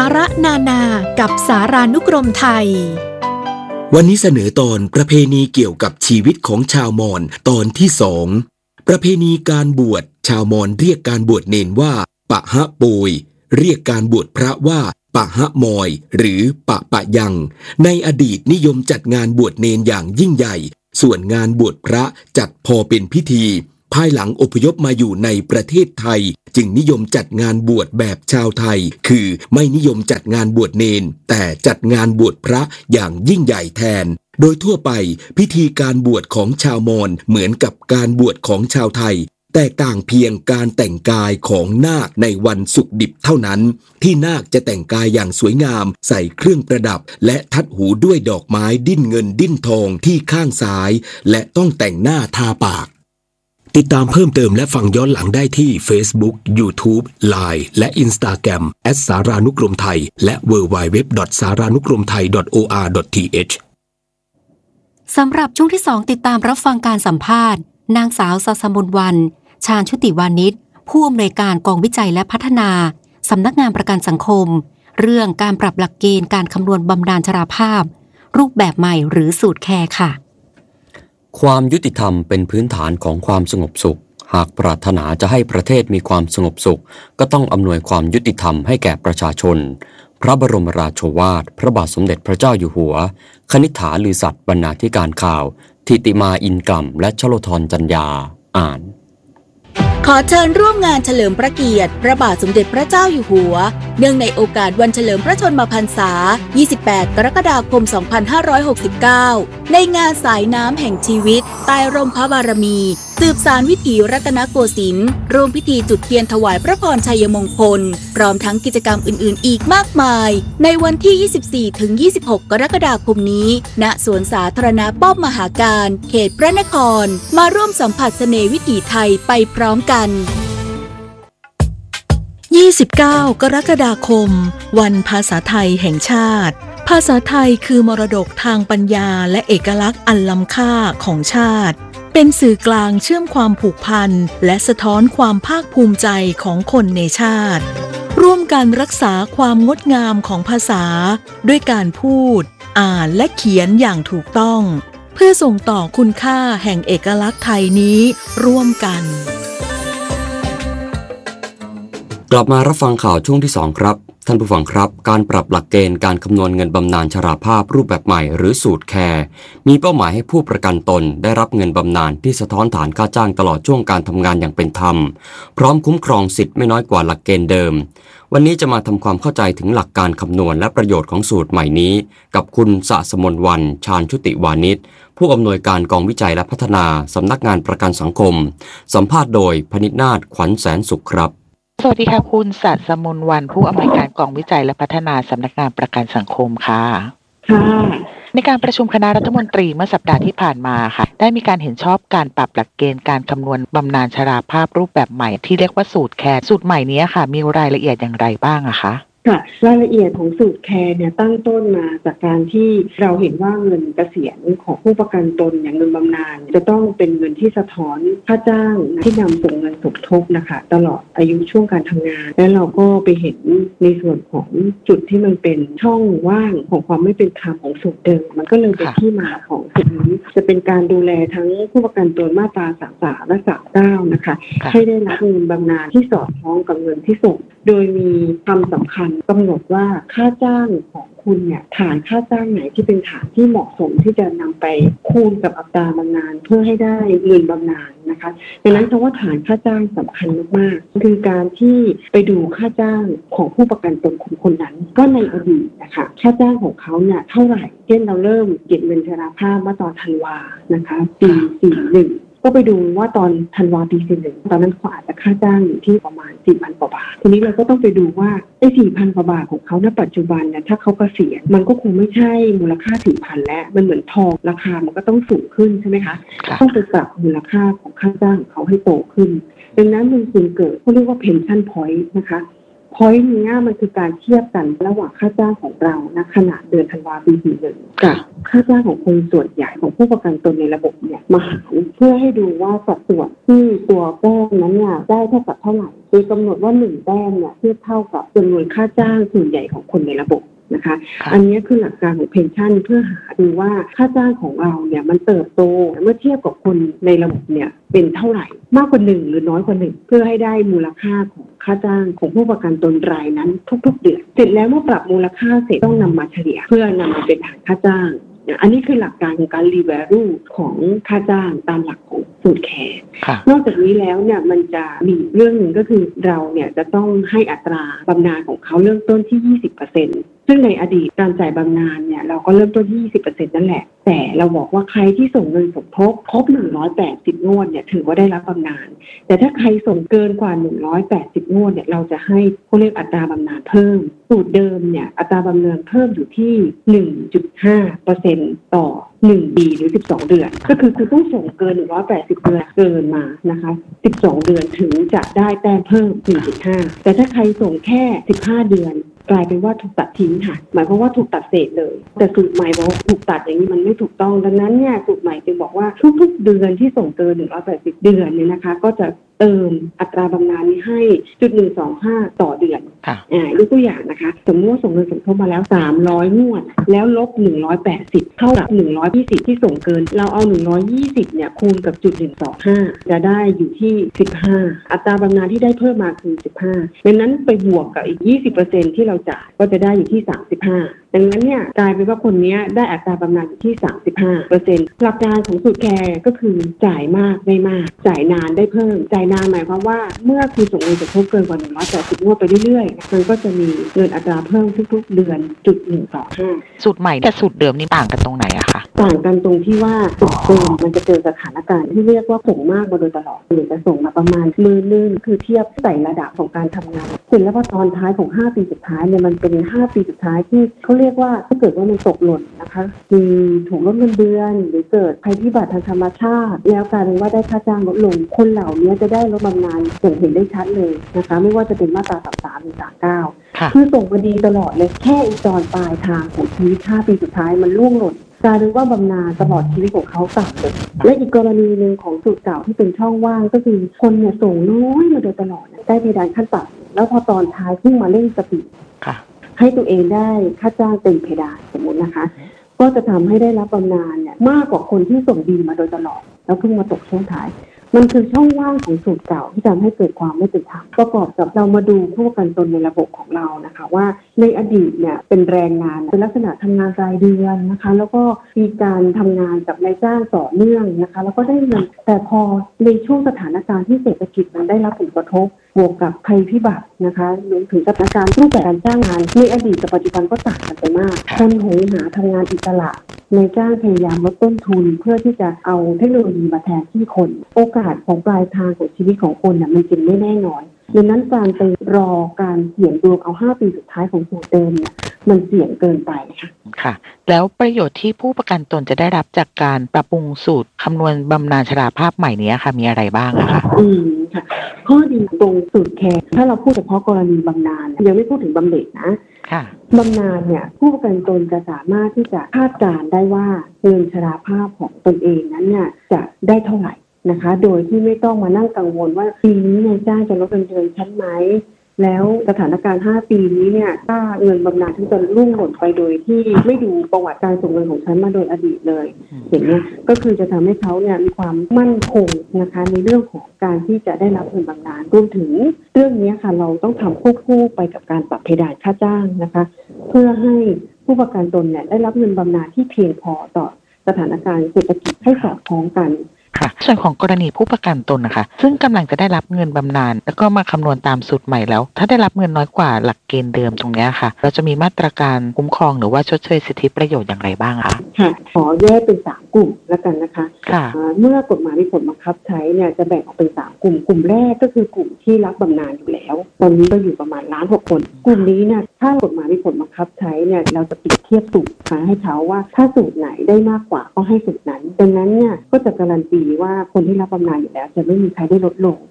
ระนานากับสารานุกรมไทยวันนี้เสนอตอนประเพณีเกี่ยวกับชีวิตของชาวมอญตอนที่สองประเพณีการบวชชาวมอญเรียกการบวชเนนว่าปะฮะปุยเรียกการบวชพระว่าปะฮะมอยหรือปะปะยังในอดีตนิยมจัดงานบวชเนนอย่างยิ่งใหญ่ส่วนงานบวชพระจัดพอเป็นพิธีภายหลังอพยพมาอยู่ในประเทศไทยจึงนิยมจัดงานบวชแบบชาวไทยคือไม่นิยมจัดงานบวชเนนแต่จัดงานบวชพระอย่างยิ่งใหญ่แทนโดยทั่วไปพิธีการบวชของชาวมอญเหมือนกับการบวชของชาวไทยแตกต่างเพียงการแต่งกายของนาคในวันศุกร์ดิบเท่านั้นที่นาคจะแต่งกายอย่างสวยงามใส่เครื่องประดับและทัดหูด้วยดอกไม้ดิ้นเงินดิ้นทองที่ข้างซ้ายและต้องแต่งหน้าทาปากติดตามเพิ่มเติมและฟังย้อนหลังได้ที่ Facebook, YouTube, ไลน์ และ Instagram แอท สารานุกรมไทยและ ดับเบิลยู ดับเบิลยู ดับเบิลยู ดอท สารานุกรมไทย ดอท โอ อาร์ ดอท ที เอชสำหรับช่วงที่สองติดตามรับฟังการสัมภาษณ์นางสาวศาสมนวันชาญชุติวานิชผู้อำนวยการกองวิจัยและพัฒนาสำนักงานประกันสังคมเรื่องการปรับหลักเกณฑ์การคำนวณบำนาญชราภาพรูปแบบใหม่หรือสูตรแคร์ค่ะความยุติธรรมเป็นพื้นฐานของความสงบสุขหากปรารถนาจะให้ประเทศมีความสงบสุขก็ต้องอำนวยความยุติธรรมให้แก่ประชาชนพระบรมราโชวาทพระบาทสมเด็จพระเจ้าอยู่หัวคณิษฐาลือสัตย์บรรณาธิการข่าวธิติมาอินกล่ำและชโลธรจัญญาอ่านขอเชิญร่วมงานเฉลิมพระเกียรติพระบาทสมเด็จพระเจ้าอยู่หัวเนื่องในโอกาสวันเฉลิมพระชนมพรรษายี่สิบแปดกรกฎาคมสองพันห้าร้อยหกสิบเก้าในงานสายน้ำแห่งชีวิตใต้ร่มพระบารมีสืบสานวิถีรัตนโกสินทร์ร่วมพิธีจุดเทียนถวายพระพรชัยมงคลพร้อมทั้งกิจกรรมอื่นๆอีกมากมายในวันที่ ยี่สิบสี่ถึงยี่สิบหก กรกฎาคมนี้ณสวนสาธารณะป้อมมหาการเขตพระนครมาร่วมสัมผัสเสน่ห์วิถีไทยไปพร้อมกันยี่สิบเก้ากรกฎาคมวันภาษาไทยแห่งชาติภาษาไทยคือมรดกทางปัญญาและเอกลักษณ์อันล้ำค่าของชาติเป็นสื่อกลางเชื่อมความผูกพันและสะท้อนความภาคภูมิใจของคนในชาติร่วมกันรักษาความงดงามของภาษาด้วยการพูดอ่านและเขียนอย่างถูกต้องเพื่อส่งต่อคุณค่าแห่งเอกลักษณ์ไทยนี้ร่วมกันกลับมารับฟังข่าวช่วงที่สองครับท่านผู้ฟังครับการปรับหลักเกณฑ์การคำนวณเงินบำนาญชราภาพรูปแบบใหม่หรือสูตรแคร์มีเป้าหมายให้ผู้ประกันตนได้รับเงินบำนาญที่สะท้อนฐานค่าจ้างตลอดช่วงการทำงานอย่างเป็นธรรมพร้อมคุ้มครองสิทธิ์ไม่น้อยกว่าหลักเกณฑ์เดิมวันนี้จะมาทำความเข้าใจถึงหลักการคำนวณและประโยชน์ของสูตรใหม่นี้กับคุณศาสมนวันชาญชุติวานิชผู้อำนวยการกองวิจัยและพัฒนาสำนักงานประกันสังคมสัมภาษณ์โดยพนิษฐ์นาถขวัญแสนสุขครับสวัสดีค่ะคุณศาสมนวันผู้อำนวยการกองวิจัยและพัฒนาสำนักงานประกันสังคมค่ะค่ะในการประชุมคณะรัฐมนตรีเมื่อสัปดาห์ที่ผ่านมาค่ะได้มีการเห็นชอบการปรับหลักเกณฑ์การคำนวณบำนาญชราภาพรูปแบบใหม่ที่เรียกว่าสูตรแคร์สูตรใหม่นี้ค่ะมีรายละเอียดอย่างไรบ้างอะคะค่ะรายละเอียดของสูตรแคร์เนี่ยตั้งต้นมาจากการที่เราเห็นว่าเงินเกษียณของผู้ประกันตนอย่างเงินบำนาญจะต้องเป็นเงินที่สะท้อนค่าจ้างที่นำส่งเงินสมทบนะคะตลอดอายุช่วงการทำงานและเราก็ไปเห็นในส่วนของจุดที่มันเป็นช่องว่างของความไม่เป็นธรรมของสูตรเดิมมันก็เลยเป็นที่มาของสูตรนี้จะเป็นการดูแลทั้งผู้ประกันตนมาตราสามสิบสามและสามสิบเก้านะคะให้ได้รับเงินบำนาญที่สอดคล้องกับเงินที่ส่งโดยมีความสำคัญกำหนดว่าค่าจ้างของคุณเนี่ยฐานค่าจ้างไหนที่เป็นฐานที่เหมาะสมที่จะนำไปคูณกับอัตราบำนาญเพื่อให้ได้เงินบำนาญนะคะดังนั้นคำว่าฐานค่าจ้างสำคัญมากๆคือการที่ไปดูค่าจ้างของผู้ประกันตนคนคนนั้นก็ในอดีตนะคะค่าจ้างของเขาเนี่ยเท่าไหร่เช่นเราเริ่มเก็บเงินชราภาพเมื่อตอนธันวานะคะปีสี่สิบเอ็ดก็ไปดูว่าตอนธันวาปีสี่สิบเอ็ดตอนนั้นเขาอาจจะค่าจ้างอยู่ที่ประมาณ สี่พัน กว่าบาททีนี้เราก็ต้องไปดูว่าไอ้ สี่พัน กว่าบาทของเขาณปัจจุบันเนี่ยถ้าเขาเกษียณมันก็คงไม่ใช่มูลค่า สี่พัน แล้วมันเหมือนทองราคามันก็ต้องสูงขึ้นใช่ไหมคะต้องไปปรับมูลค่าของค่าจ้างของเขาให้โตขึ้นดังนั้นมันจึงเกิดเขาเรียกว่า pension point นะคะพอยต์นี้มันคือการเทียบกันระหว่างค่าจ้างของเราณขณะเดือนธันวาคมปีสี่สิบเอ็ดกับค่าจ้างของคนส่วนใหญ่ของผู้ประกันตนในระบบเนี่ยมาหารเพื่อให้ดูว่าสัดส่วนที่ตัวแต้มนั้นเนี่ยได้เท่ากับเท่าไหร่โดยกำหนดว่าหนึ่งแต้มเนี่ยเทียบเท่ากับจำนวนค่าจ้างส่วนใหญ่ของคนในระบบนะคะอันนี้คือหลักการของเพนชั่นเพื่อหาดูว่าค่าจ้างของเราเนี่ยมันเติบโตเมื่อเทียบกับคนในระบบเนี่ยเป็นเท่าไหร่มากกว่าหนึ่งหรือน้อยกว่าหนึ่งเพื่อให้ได้มูลค่าของค่าจ้างของผู้ประกันตนรายนั้นทุกๆเดือนเสร็จแล้วเมื่อปรับมูลค่าเสร็จต้องนำมาเฉลี่ยเพื่อนำมาเป็นฐานค่าจ้างอันนี้คือหลักการของการรีแวลูของค่าจ้างตามหลักของสูตรแคร์นอกจากนี้แล้วเนี่ยมันจะมีเรื่องหนึ่งก็คือเราเนี่ยจะต้องให้อัตราบำนาญของเขาเริ่มต้นที่ ยี่สิบเปอร์เซ็นต์ ซึ่งในอดีตการจ่ายบำนาญเนี่ยเราก็เริ่มต้นที่ ยี่สิบเปอร์เซ็นต์ นั่นแหละแต่เราบอกว่าใครที่ส่งเงินสมทบครบหนึ่งร้อยแปดสิบงวดเนี่ยถือว่าได้รับบำนาญแต่ถ้าใครส่งเกินกว่าหนึ่งร้อยแปดสิบงวดเนี่ยเราจะให้เขาเรียกอัตราบำนาญเพิ่มสูตรเดิมเนี่ยอัตราบำนาญเพิ่มอยู่ที่ หนึ่งจุดห้าเปอร์เซ็นต์ ต่อหนึ่งปีหรือสิบสองเดือนก็คือคุณต้องส่งเกินหนึ่งร้อยแปดสิบเดือนเกินมานะคะสิบสองเดือนถึงจะได้แต้มเพิ่ม หนึ่งจุดห้า แต่ถ้าใครส่งแค่สิบห้าเดือนกลายเป็นว่าถูกตัดทิ้งค่ะหมายความว่าถูกตัดเศษเลยแต่สูตรใหม่บอกว่าถูกตัดอย่างนี้มันไม่ถูกต้องดังนั้นเนี่ยสูตรใหม่จึงบอกว่าทุกๆเดือนที่ส่งเกินหนึ่งร้อยแปดสิบเดือนเนี่ยนะคะก็จะเติมอัตราบำนาญนี้ให้จุดหนึ่งสองห้าต่อเดือนอ่ายกตัวอย่างนะคะสมมติว่าส่งเงินสมทบมาแล้วสามร้อยงวดแล้วลบหนึ่งร้อยแปดสิบเท่ากับหนึ่งร้อยยี่สิบที่ส่งเกินเราเอาหนึ่งร้อยยี่สิบเนี่ยคูณกับจุดหนึ่งสองห้าจะได้อยู่ที่สิบห้าอัตราบำนาญที่ได้เพิ่มมาคือสิบห้าดังนั้นไปบวกกับอีก ยี่สิบเปอร์เซ็นต์ ที่เราจ่ายก็จะได้อยู่ที่สามสิบห้าดังนั้นเนี่ยกลายเป็นว่าคนนี้ได้อัตราบำนาญอยู่ที่ สามสิบห้าเปอร์เซ็นต์ หลักการของสูตรแคร์ก็คือจ่ายมากได้มากจ่ายนานได้เพิ่มจ่ายนานหมายความว่าเมื่อคุณส่งเงินสมทบเกินกว่าหนึ่งร้อยแปดสิบงวดไปเรื่อยๆมันก็จะมีเงินอัตราเพิ่มทุกๆเดือนจุดหนึ่งสองห้าสูตรใหม่กับสูตรเดิมนี่ต่างกันตรงไหนอะคะต่างกันตรงที่ว่าสูตรเดิมมันจะเจอสถานการณ์ที่เรียกว่าส่งมากมาโดยตลอดหรือจะส่งมาประมาณมือนึงคือเทียบใส่ระดับของการทำงานเสร็จแล้วพอตอนท้ายของห้าปีสุดท้ายเนี่ยมันเป็นห้าปีสุดท้ายที่เขาเรียกว่าถ้าเกิดว่ามันตกหล่นนะคะคือถูกลดเงินเดือนหรือเกิดภัยพิบัติทางธรรมชาติแล้วกลายเป็นว่าได้ค่าจ้างลดลงคนเหล่านี้จะได้ลดบำนาญอย่างเห็นได้ชัดเลยนะคะไม่ว่าจะเป็นมาตราสามสิบสามหรือสามสิบเก้าคือส่งมาดีตลอดเลยแค่อีตอนปลายทางของชีวิตห้าปีสุดท้ายมันล่วงหล่นกลายเป็นว่าบำนาญตลอดชีวิตของเขาต่ำเลยและอีกกรณีหนึ่งของสูตรเก่าที่เป็นช่องว่างก็คือคนเนี่ยส่งน้อยมาโดยตลอดได้เพดานขั้นต่ำแล้วพอตอนท้ายเพิ่งมาเล่นสปีดให้ตัวเองได้ค่าจ้างเต็มเพดานสมมตินะคะก็จะทำให้ได้รับบำนาญเนี่ยมากกว่าคนที่ส่งดีมาโดยตลอดแล้วเพิ่งมาตกช่วงท้ายมันคือช่องว่างของสูตรเก่าที่ทำให้เกิดความไม่เป็นธรรมประกอบกับเรามาดูผู้ประกันตนในระบบของเรานะคะว่าในอดีตเนี่ยเป็นแรงงานเป็นลักษณะทำงานรายเดือนนะคะแล้วก็มีการทำงานกับนายจ้างต่อเนื่องนะคะแล้วก็ได้เงินแต่พอในช่วงสถานการณ์ที่เศรษฐกิจมันได้รับผลกระทบบวกกับภัยพิบัตินะคะรวมถึงสถานการณ์รูปแบบการจ้างงานในอดีตกับปัจจุบันก็ต่างกันไปมากคนโหยหาทำงานอิสระในจ้างพยายามลดต้นทุนเพื่อที่จะเอาเทคโนโลยีมาแทนที่คนโอกาสของปลายทางของชีวิตของคนเนี่ยมันจึงไม่แน่นอนดังนั้นการไปรอการเสี่ยงดวงเอาห้าปีสุดท้ายของสูตรเดิมเนี่ยมันเสี่ยงเกินไปค่ะค่ะแล้วประโยชน์ที่ผู้ประกันตนจะได้รับจากการปรับปรุงสูตรคำนวณบำนาญชราภาพใหม่นี้ค่ะมีอะไรบ้างอะคะอืมค่ะข้อดีตรงสูตรแคร์ถ้าเราพูดเฉพาะกรณีบำนาญยังไม่พูดถึงบำเหน็จนะบำนาญเนี่ยผู้ประกันตนจะสามารถที่จะคาดการณ์ได้ว่าเงินชราภาพของตนเองนั้นเนี่ยจะได้เท่าไหร่นะคะโดยที่ไม่ต้องมานั่งกังวลว่าปีนี้นายจ้างจะลดเงินเดือนฉันไหมแล้วสถานการณ์ห้าปีนี้เนี่ยถ้าเงินบำนาญที่จะล่วงหล่นไปโดยที่ไม่ดูประวัติการส่งเงินของฉันมาโดยอดีตเลยอย่างนี้ก็คือจะทำให้เขาเนี่ยมีความมั่นคงนะคะในเรื่องของการที่จะได้รับเงินบำนาญรวมถึงเรื่องนี้ค่ะเราต้องทำควบคู่ไปกับการปรับเพดานค่าจ้างนะคะเพื่อให้ผู้ประกันตนเนี่ยได้รับเงินบำนาญที่เพียงพอต่อสถานการณ์เศรษฐกิจให้สอดคล้องกันค่ะส่วนของกรณีผู้ประกันตนนะคะซึ่งกำลังจะได้รับเงินบำนาญแล้วก็มาคำนวณตามสูตรใหม่แล้วถ้าได้รับเงินน้อยกว่าหลักเกณฑ์เดิมตรงนี้ค่ะเราจะมีมาตรการคุ้มครองหรือว่าชดเชยสิทธิประโยชน์อย่างไรบ้างคะค่ะขอแยกเป็นสามกลุ่มแล้วกันนะคะค่ะเมื่อกฎหมายมีผลบังคับใช้เนี่ยจะแบ่งออกเป็นสามกลุ่มกลุ่มแรกก็คือกลุ่มที่รับบำนาญอยู่แล้วตอนนี้ก็อยู่ประมาณล้านหกคนกลุ่มนี้เนี่ยถ้ากฎหมายมีผลบังคับใช้เนี่ยเราจะเปรียบเทียบสูตรค่ะให้เขาว่าถ้าสูตรไหนได้มากกว่าก็ให้สูตรนั้นดังนั้นเนี่ยก็จะการันตีว่าคนที่รับบำนาญอยู่แล้วจะไม่มีใครได้ลดลง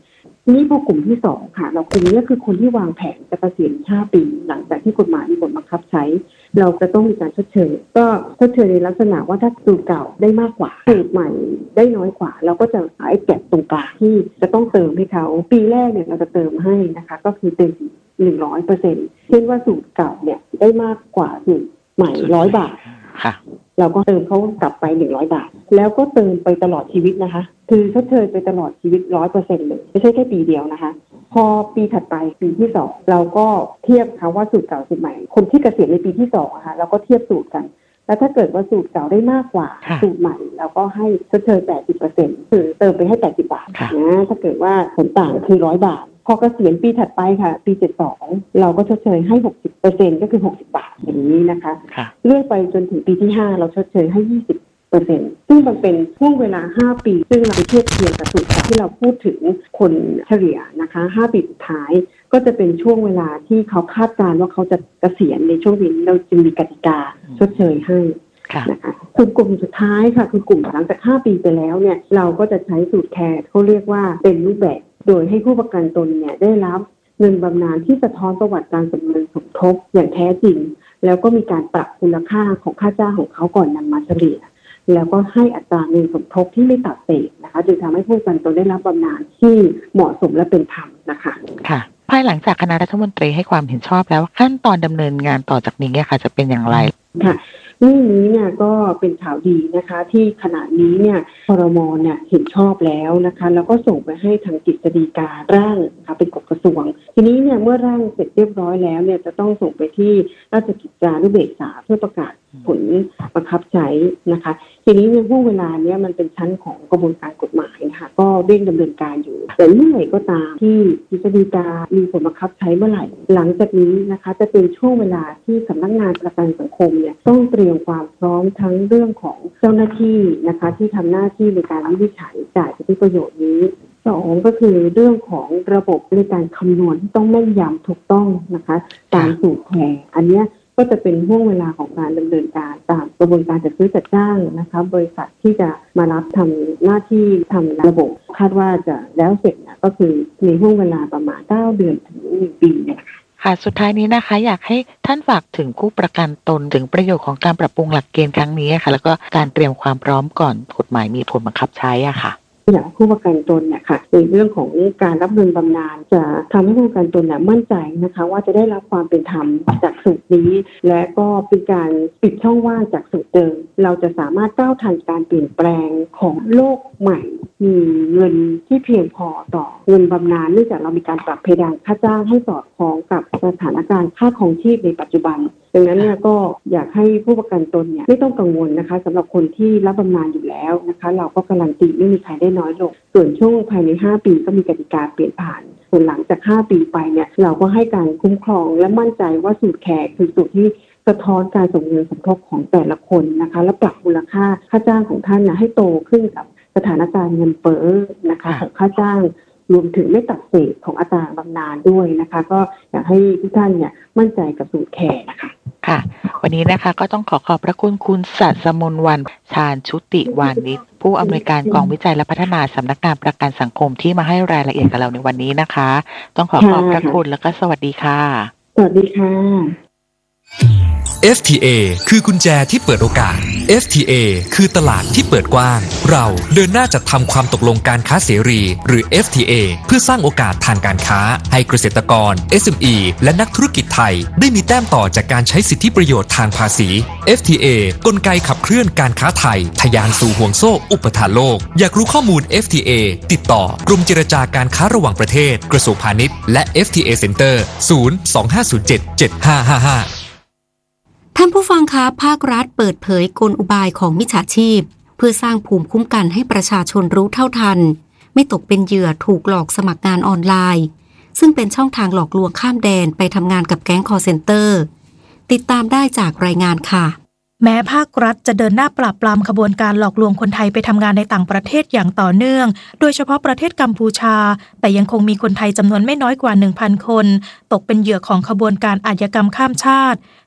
นี่พอกลุ่มที่สองค่ะเรากลุ่มนี้คือคนที่วางแผนจะเกษียณห้าปีหลังจากที่กฎหมายมีผลบังคับใช้เราจะต้องมีการชดเชยก็ชดเชยในลักษณะว่าถ้าสูตรเก่าได้มากกว่าสูตรใหม่ได้น้อยกว่าเราก็จะหาไอ้แก็บตรงกลางที่จะต้องเติมให้เขาปีแรกเนี่ยเราจะเติมให้นะคะก็คือเต็มหนึ่งร้อยเปอร์เซ็นต์เช่นว่าสูตรเก่าเนี่ยได้มากกว่าสูตรใหม่ร้อยบาทค่ะเราก็เติมเขากลับไปหนึ่งร้อยบาทแล้วก็เติมไปตลอดชีวิตนะคะคือชดเชยไปตลอดชีวิต ร้อยเปอร์เซ็นต์ เลยไม่ใช่แค่ปีเดียวนะคะพอปีถัดไปปีที่สองเราก็เทียบค่ะว่าสูตรเก่าสูตรใหม่คนที่เกษียณในปีที่สองอะค่ะเราก็เทียบสูตรกันแล้วถ้าเกิดว่าสูตรเก่าได้มากกว่าสูตรใหม่เราก็ให้ชดเชย แปดสิบเปอร์เซ็นต์ คือเติมไปให้แปดสิบบาทนะถ้าเกิดว่าผลต่างคือหนึ่งร้อยบาทพอเกษียณปีถัดไปค่ะปีเจ็ดสิบสองเราก็ชดเชยให้ หกสิบเปอร์เซ็นต์ ก็คือหกสิบบาทอย่างนี้นะคะเรื่อยไปจนถึงปีที่ห้าเราชดเชยให้ยี่สิบเปอร์เซ็นต์ ซึ่งมันเป็นช่วงเวลาห้าปีซึ่งเราไปเทียบเทียบกับสูตรที่เราพูดถึงคนเฉลี่ยนะคะห้าปีสุดท้ายก็จะเป็นช่วงเวลาที่เขาคาดการณ์ว่าเขาจะเกษียณในช่วงนี้เราจึงมีกติกาชดเชยให้นะคะส่วนกลุ่มสุดท้ายค่ะคือกลุ่มหลังจากห้าปีไปแล้วเนี่ยเราก็จะใช้สูตรแคร์เขาเรียกว่าเป็นรูปแบบโดยให้ผู้ประกันตนเนี่ยได้รับเงินบำนาญที่สะท้อนประวัติการสมเงินสมทบอย่างแท้จริงแล้วก็มีการปรับมูลค่าของค่าจ้างของเขาก่อนนำมาเฉลี่ยแล้วก็ให้อัตราเงินสมทบที่ไม่ตัดเศษนะคะจึงทำให้ผู้ประกันตนได้รับบำนาญที่เหมาะสมและเป็นธรรมนะคะค่ะภายหลังจากคณะรัฐมนตรีให้ความเห็นชอบแล้วขั้นตอนดำเนินงานต่อจากนี้เนี่ยค่ะจะเป็นอย่างไรค่ะเรื่องนี้เนี่ยก็เป็นข่าวดีนะคะที่ขณะนี้เนี่ยครม.เนี่ยเห็นชอบแล้วนะคะแล้วก็ส่งไปให้ทางกฤษฎีการ่างนะคะเป็นกฎกระทรวงทีนี้เนี่ยเมื่อร่างเสร็จเรียบร้อยแล้วเนี่ยจะต้องส่งไปที่ราชกิจจานุเบกษาเพื่อประกาศผลบังคับใช้นะคะทีนี้ในช่วงเวลาเนี้ยมันเป็นชั้นของกระบวนการกฎหมายนะคะก็เร่งดำเนินการอยู่แต่เมื่อไหร่ก็ตามที่กฤษฎีกามีผลบังคับใช้เมื่อไหร่หลังจากนี้นะคะจะเป็นช่วงเวลาที่สำนักงานประกันสังคมเนี่ยต้องเตรียมความพร้อมทั้งเรื่องของเจ้าหน้าที่นะคะที่ทำหน้าที่ในการวินิจฉัยจ่ายสิทธิประโยชน์นี้สองก็คือเรื่องของระบบในการคำนวณที่ต้องแม่นยำถูกต้องนะคะตามสูตรแคร์อันนี้ก็จะเป็นห่วงเวลาของการดำเนินการตามกระบวนการจัดซื้อจัดจ้างนะคะบริษัทที่จะมารับทำหน้าที่ทำระบบคาดว่าจะแล้วเสร็จนะก็คือในห่วงเวลาประมาณเก้าเดือนถึงหนึ่งปีนะคะค่ะสุดท้ายนี้นะคะอยากให้ท่านฝากถึงผู้ประกันตนถึงประโยชน์ของการปรับปรุงหลักเกณฑ์ครั้งนี้ค่ะแล้วก็การเตรียมความพร้อมก่อนกฎหมายมีผลบังคับใช้อ่ะค่ะอย่างผู้ประกันตนเนี่ยค่ะในเรื่องของการรับเงินบำนาญจะทำให้ผู้ประกันตนเนี่ยมั่นใจนะคะว่าจะได้รับความเป็นธรรมจากสูตรนี้และก็เป็นการปิดช่องว่างจากสูตรเดิมเราจะสามารถก้าวทันการเปลี่ยนแปลงของโลกใหม่มีเงินที่เพียงพอต่อเงินบำนาญเนื่องจากเรามีการปรับเพดานค่าจ้างให้สอดคล้องกับสถานการณ์ค่าครองชีพในปัจจุบันดังนั้นเนี่ยก็อยากให้ผู้ประกันตนเนี่ยไม่ต้องกังวลนะคะสำหรับคนที่รับบำนาญอยู่แล้วนะคะเราก็การันตีไม่มีใครได้น้อยลงส่วนช่วงภายในห้าปีก็มีกติกาเปลี่ยนผ่านส่วนหลังจากห้าปีไปเนี่ยเราก็ให้การคุ้มครองและมั่นใจว่าสูตรแคร์คือสูตรที่สะท้อนการสมเงินสมทบของแต่ละคนนะคะและปรับมูลค่าค่าจ้างของท่านนะให้โตขึ้นกับสถานการณ์เงินเฟ้อนะคะของค่าจ้างรวมถึงไม่ตัดเศษของอัตราบำนาญด้วยนะคะก็อยากให้ทุกท่านเนี่ยมั่นใจกับสูตรแคร์นะคะค่ะวันนี้นะคะก็ต้องขอขอบพระคุณคุณสัสมนวรรณชาญชุติวานิชผู้อำนวยการกองวิจัยและพัฒนาสำนักงานประกันสังคมที่มาให้รายละเอียดกับเราในวันนี้นะคะต้องขอขอบพระคุณแล้วก็สวัสดีค่ะสวัสดีค่ะเอฟ ที เอ คือกุญแจที่เปิดโอกาส เอฟ ที เอ คือตลาดที่เปิดกว้างเราเดินหน้าจัดทำความตกลงการค้าเสรีหรือ เอฟ ที เอ เพื่อสร้างโอกาสทางการค้าให้เกษตรกร เอส เอ็ม อี และนักธุรกิจไทยได้มีแต้มต่อจากการใช้สิทธิประโยชน์ทางภาษี เอฟ ที เอ กลไกขับเคลื่อนการค้าไทยทะยานสู่ห่วงโซ่อุปทานโลกอยากรู้ข้อมูล เอฟ ที เอ ติดต่อกรมเจรจาการค้าระหว่างประเทศกระทรวงพาณิชย์และ เอฟ ที เอ Center ศูนย์ สอง ห้า ศูนย์ เจ็ด เจ็ด ห้า ห้า ห้าท่านผู้ฟังคะภาครัฐเปิดเผยกลอุบายของมิจฉาชีพเพื่อสร้างภูมิคุ้มกันให้ประชาชนรู้เท่าทันไม่ตกเป็นเหยื่อถูกหลอกสมัครงานออนไลน์ซึ่งเป็นช่องทางหลอกลวงข้ามแดนไปทำงานกับแก๊งคอลเซ็นเตอร์ติดตามได้จากรายงานค่ะแม้ภาครัฐจะเดินหน้าปราบปรามขบวนการหลอกลวงคนไทยไปทำงานในต่างประเทศอย่างต่อเนื่องโดยเฉพาะประเทศกัมพูชาแต่ยังคงมีคนไทยจำนวนไม่น้อยกว่า หนึ่งพัน คนตกเป็นเหยื่อของขบวนการอาชญากรรมข้ามชาติ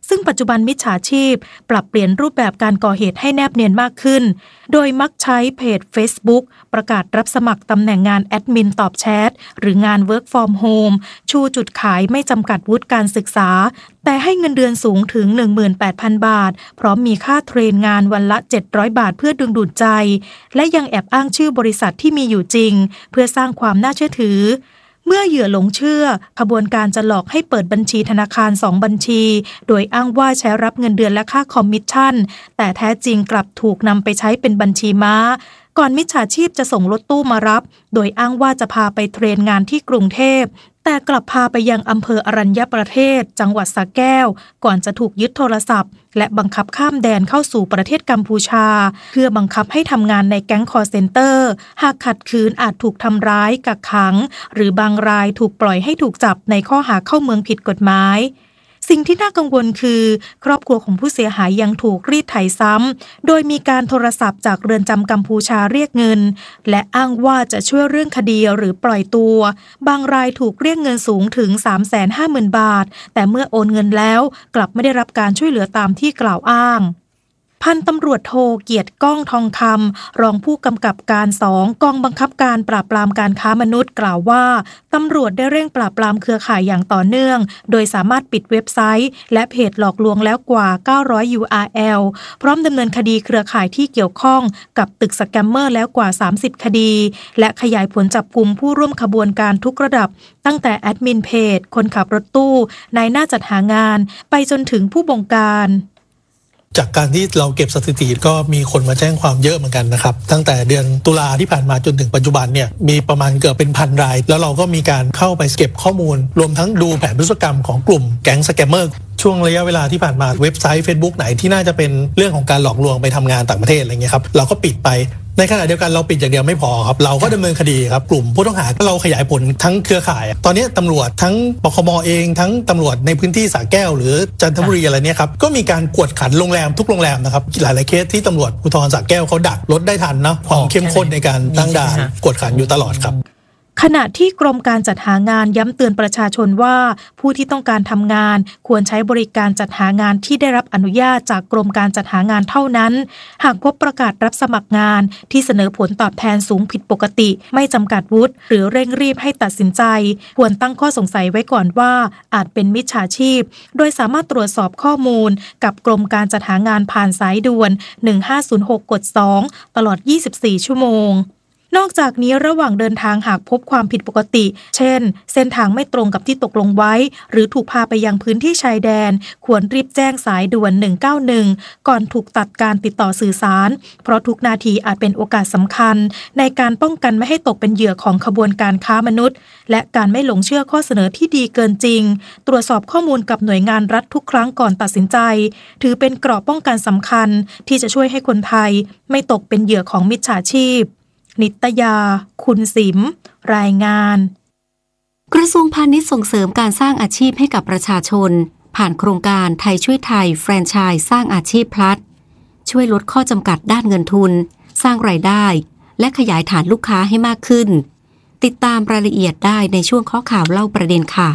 ซึ่งปัจจุบันมิจฉาชีพปรับเปลี่ยนรูปแบบการก่อเหตุให้แนบเนียนมากขึ้นโดยมักใช้เพจ Facebook ประกาศรับสมัครตำแหน่งงานแอดมินตอบแชทหรืองาน Work from Home ชูจุดขายไม่จำกัดวุฒิการศึกษาแต่ให้เงินเดือนสูงถึง หนึ่งหมื่นแปดพัน บาทพร้อมมีค่าเทรนงานวันละเจ็ดร้อยบาทเพื่อดึงดูดใจและยังแอบอ้างชื่อบริษัทที่มีอยู่จริงเพื่อสร้างความน่าเชื่อถือเมื่อเหยื่อหลงเชื่อขบวนการจะหลอกให้เปิดบัญชีธนาคารสองบัญชีโดยอ้างว่าใช้รับเงินเดือนและค่าคอมมิชชั่นแต่แท้จริงกลับถูกนำไปใช้เป็นบัญชีม้าก่อนมิจฉาชีพจะส่งรถตู้มารับโดยอ้างว่าจะพาไปเทรนงานที่กรุงเทพแต่กลับพาไปยังอำเภออรัญญประเทศจังหวัดสระแก้วก่อนจะถูกยึดโทรศัพท์และบังคับข้ามแดนเข้าสู่ประเทศกัมพูชาเพื่อบังคับให้ทำงานในแก๊งคอลเซ็นเตอร์หากขัดขืนอาจถูกทำร้ายกักขังหรือบางรายถูกปล่อยให้ถูกจับในข้อหาเข้าเมืองผิดกฎหมายสิ่งที่น่ากังวลคือครอบครัวของผู้เสียหายยังถูกรีดไถซ้ำโดยมีการโทรศัพท์จากเรือนจำกัมพูชาเรียกเงินและอ้างว่าจะช่วยเรื่องคดีหรือปล่อยตัวบางรายถูกเรียกเงินสูงถึง สามแสนห้าหมื่น บาทแต่เมื่อโอนเงินแล้วกลับไม่ได้รับการช่วยเหลือตามที่กล่าวอ้างพันตำรวจโทเกียรติก้องทองคำรองผู้กำกับการสองกองบังคับการปราบปรามการค้ามนุษย์กล่าวว่าตำรวจได้เร่งปราบปรามเครือข่ายอย่างต่อเนื่องโดยสามารถปิดเว็บไซต์และเพจหลอกลวงแล้วกว่าเก้าร้อย ยู อาร์ แอล พร้อมดำเนินคดีเครือข่ายที่เกี่ยวข้องกับตึกสแกมเมอร์แล้วกว่าสามสิบคดีและขยายผลจับกุมผู้ร่วมขบวนการทุกระดับตั้งแต่แอดมินเพจคนขับรถตู้นายหน้าจัดหางานไปจนถึงผู้บงการจากการที่เราเก็บสถิติก็มีคนมาแจ้งความเยอะเหมือนกันนะครับตั้งแต่เดือนตุลาที่ผ่านมาจนถึงปัจจุบันเนี่ยมีประมาณเกือบเป็นพันรายแล้วเราก็มีการเข้าไปเก็บข้อมูลรวมทั้งดูแผนพฤติกรรมของกลุ่มแก๊งสแกมเมอร์ช่วงระยะเวลาที่ผ่านมาเว็บไซต์ Facebook ไหนที่น่าจะเป็นเรื่องของการหลอกลวงไปทำงานต่างประเทศอะไรเงี้ยครับเราก็ปิดไปในขณะเดียวกันเราปิดอย่างเดียวไม่พอครับเราก็ดำเนินคดีครับกลุ่มผู้ต้องหาเราขยายผลทั้งเครือข่ายตอนนี้ตำรวจทั้งปคม.เองทั้งตำรวจในพื้นที่สระแก้วหรือจันทบุรีอะไรเนี่ยครับก็มีการกวดขันโรงแรมทุกโรงแรมนะครับหลายๆเคสที่ตำรวจภูธรสระแก้วเขาดักรถได้ทันเนาะความเข้มข้นในการตั้งด่านกวดขันอยู่ตลอดครับขณะที่กรมการจัดหางานย้ำเตือนประชาชนว่าผู้ที่ต้องการทำงานควรใช้บริการจัดหางานที่ได้รับอนุญาตจากกรมการจัดหางานเท่านั้นหากพบประกาศรับสมัครงานที่เสนอผลตอบแทนสูงผิดปกติไม่จำกัดวุฒิหรือเร่งรีบให้ตัดสินใจควรตั้งข้อสงสัยไว้ก่อนว่าอาจเป็นมิจฉาชีพโดยสามารถตรวจสอบข้อมูลกับกรมการจัดหางานผ่านสายด่วนหนึ่งห้าศูนย์หกกดสองตลอดยี่สิบสี่ชั่วโมงนอกจากนี้ระหว่างเดินทางหากพบความผิดปกติเช่นเส้นทางไม่ตรงกับที่ตกลงไว้หรือถูกพาไปยังพื้นที่ชายแดนควรรีบแจ้งสายด่วนหนึ่งเก้าหนึ่งก่อนถูกตัดการติดต่อสื่อสารเพราะทุกนาทีอาจเป็นโอกาสสำคัญในการป้องกันไม่ให้ตกเป็นเหยื่อของขบวนการค้ามนุษย์และการไม่หลงเชื่อข้อเสนอที่ดีเกินจริงตรวจสอบข้อมูลกับหน่วยงานรัฐทุกครั้งก่อนตัดสินใจถือเป็นเกราะป้องกันสำคัญที่จะช่วยให้คนไทยไม่ตกเป็นเหยื่อของมิจฉาชีพนิตยาคุณสิมรายงานกระทรวงพาณิชย์ส่งเสริมการสร้างอาชีพให้กับประชาชนผ่านโครงการไทยช่วยไทยแฟรนไชส์สร้างอาชีพพลัสช่วยลดข้อจำกัดด้านเงินทุนสร้างรายได้และขยายฐานลูกค้าให้มากขึ้นติดตามรายละเอียดได้ในช่วงข้อข่าวเล่าประเด็นค่ะ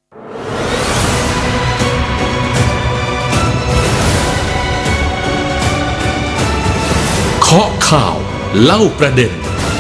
ข้อข่าวเล่าประเด็น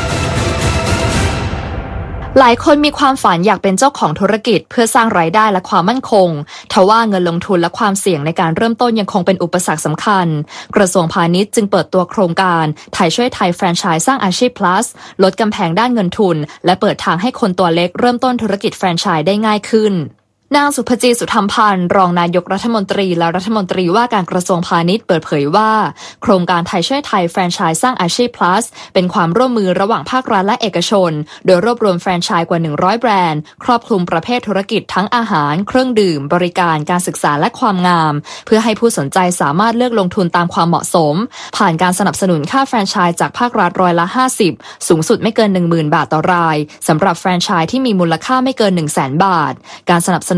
หลายคนมีความฝันอยากเป็นเจ้าของธุรกิจเพื่อสร้างรายได้และความมั่นคงทว่าเงินลงทุนและความเสี่ยงในการเริ่มต้นยังคงเป็นอุปสรรคสำคัญกระทรวงพาณิชย์จึงเปิดตัวโครงการไทยช่วยไทยแฟรนไชส์สร้างอาชีพ plus ลดกำแพงด้านเงินทุนและเปิดทางให้คนตัวเล็กเริ่มต้นธุรกิจแฟรนไชส์ได้ง่ายขึ้นนางสุภจีสุธรรมพันธ์รองนายกรัฐมนตรีและรัฐมนตรีว่าการกระทรวงพาณิชย์เปิดเผยว่าโครงการไทยช่วยไทยแฟรนไชส์สร้างอาชีพ plus เป็นความร่วมมือระหว่างภาครัฐและเอกชนโดยรวบรวมแฟรนไชส์กว่าหนึ่งร้อยแบรนด์ครอบคลุมประเภทธุรกิจทั้งอาหารเครื่องดื่มบริการการศึกษาและความงามเพื่อให้ผู้สนใจสามารถเลือกลงทุนตามความเหมาะสมผ่านการสนับสนุนค่าแฟรนไชส์จากภาครัฐร้อยละห้าสิบสูงสุดไม่เกิน หนึ่งหมื่น บาทต่อรายสำหรับแฟรนไชส์ที่มีมูลค่าไม่เกิน หนึ่งแสน บาทการสนับสนุน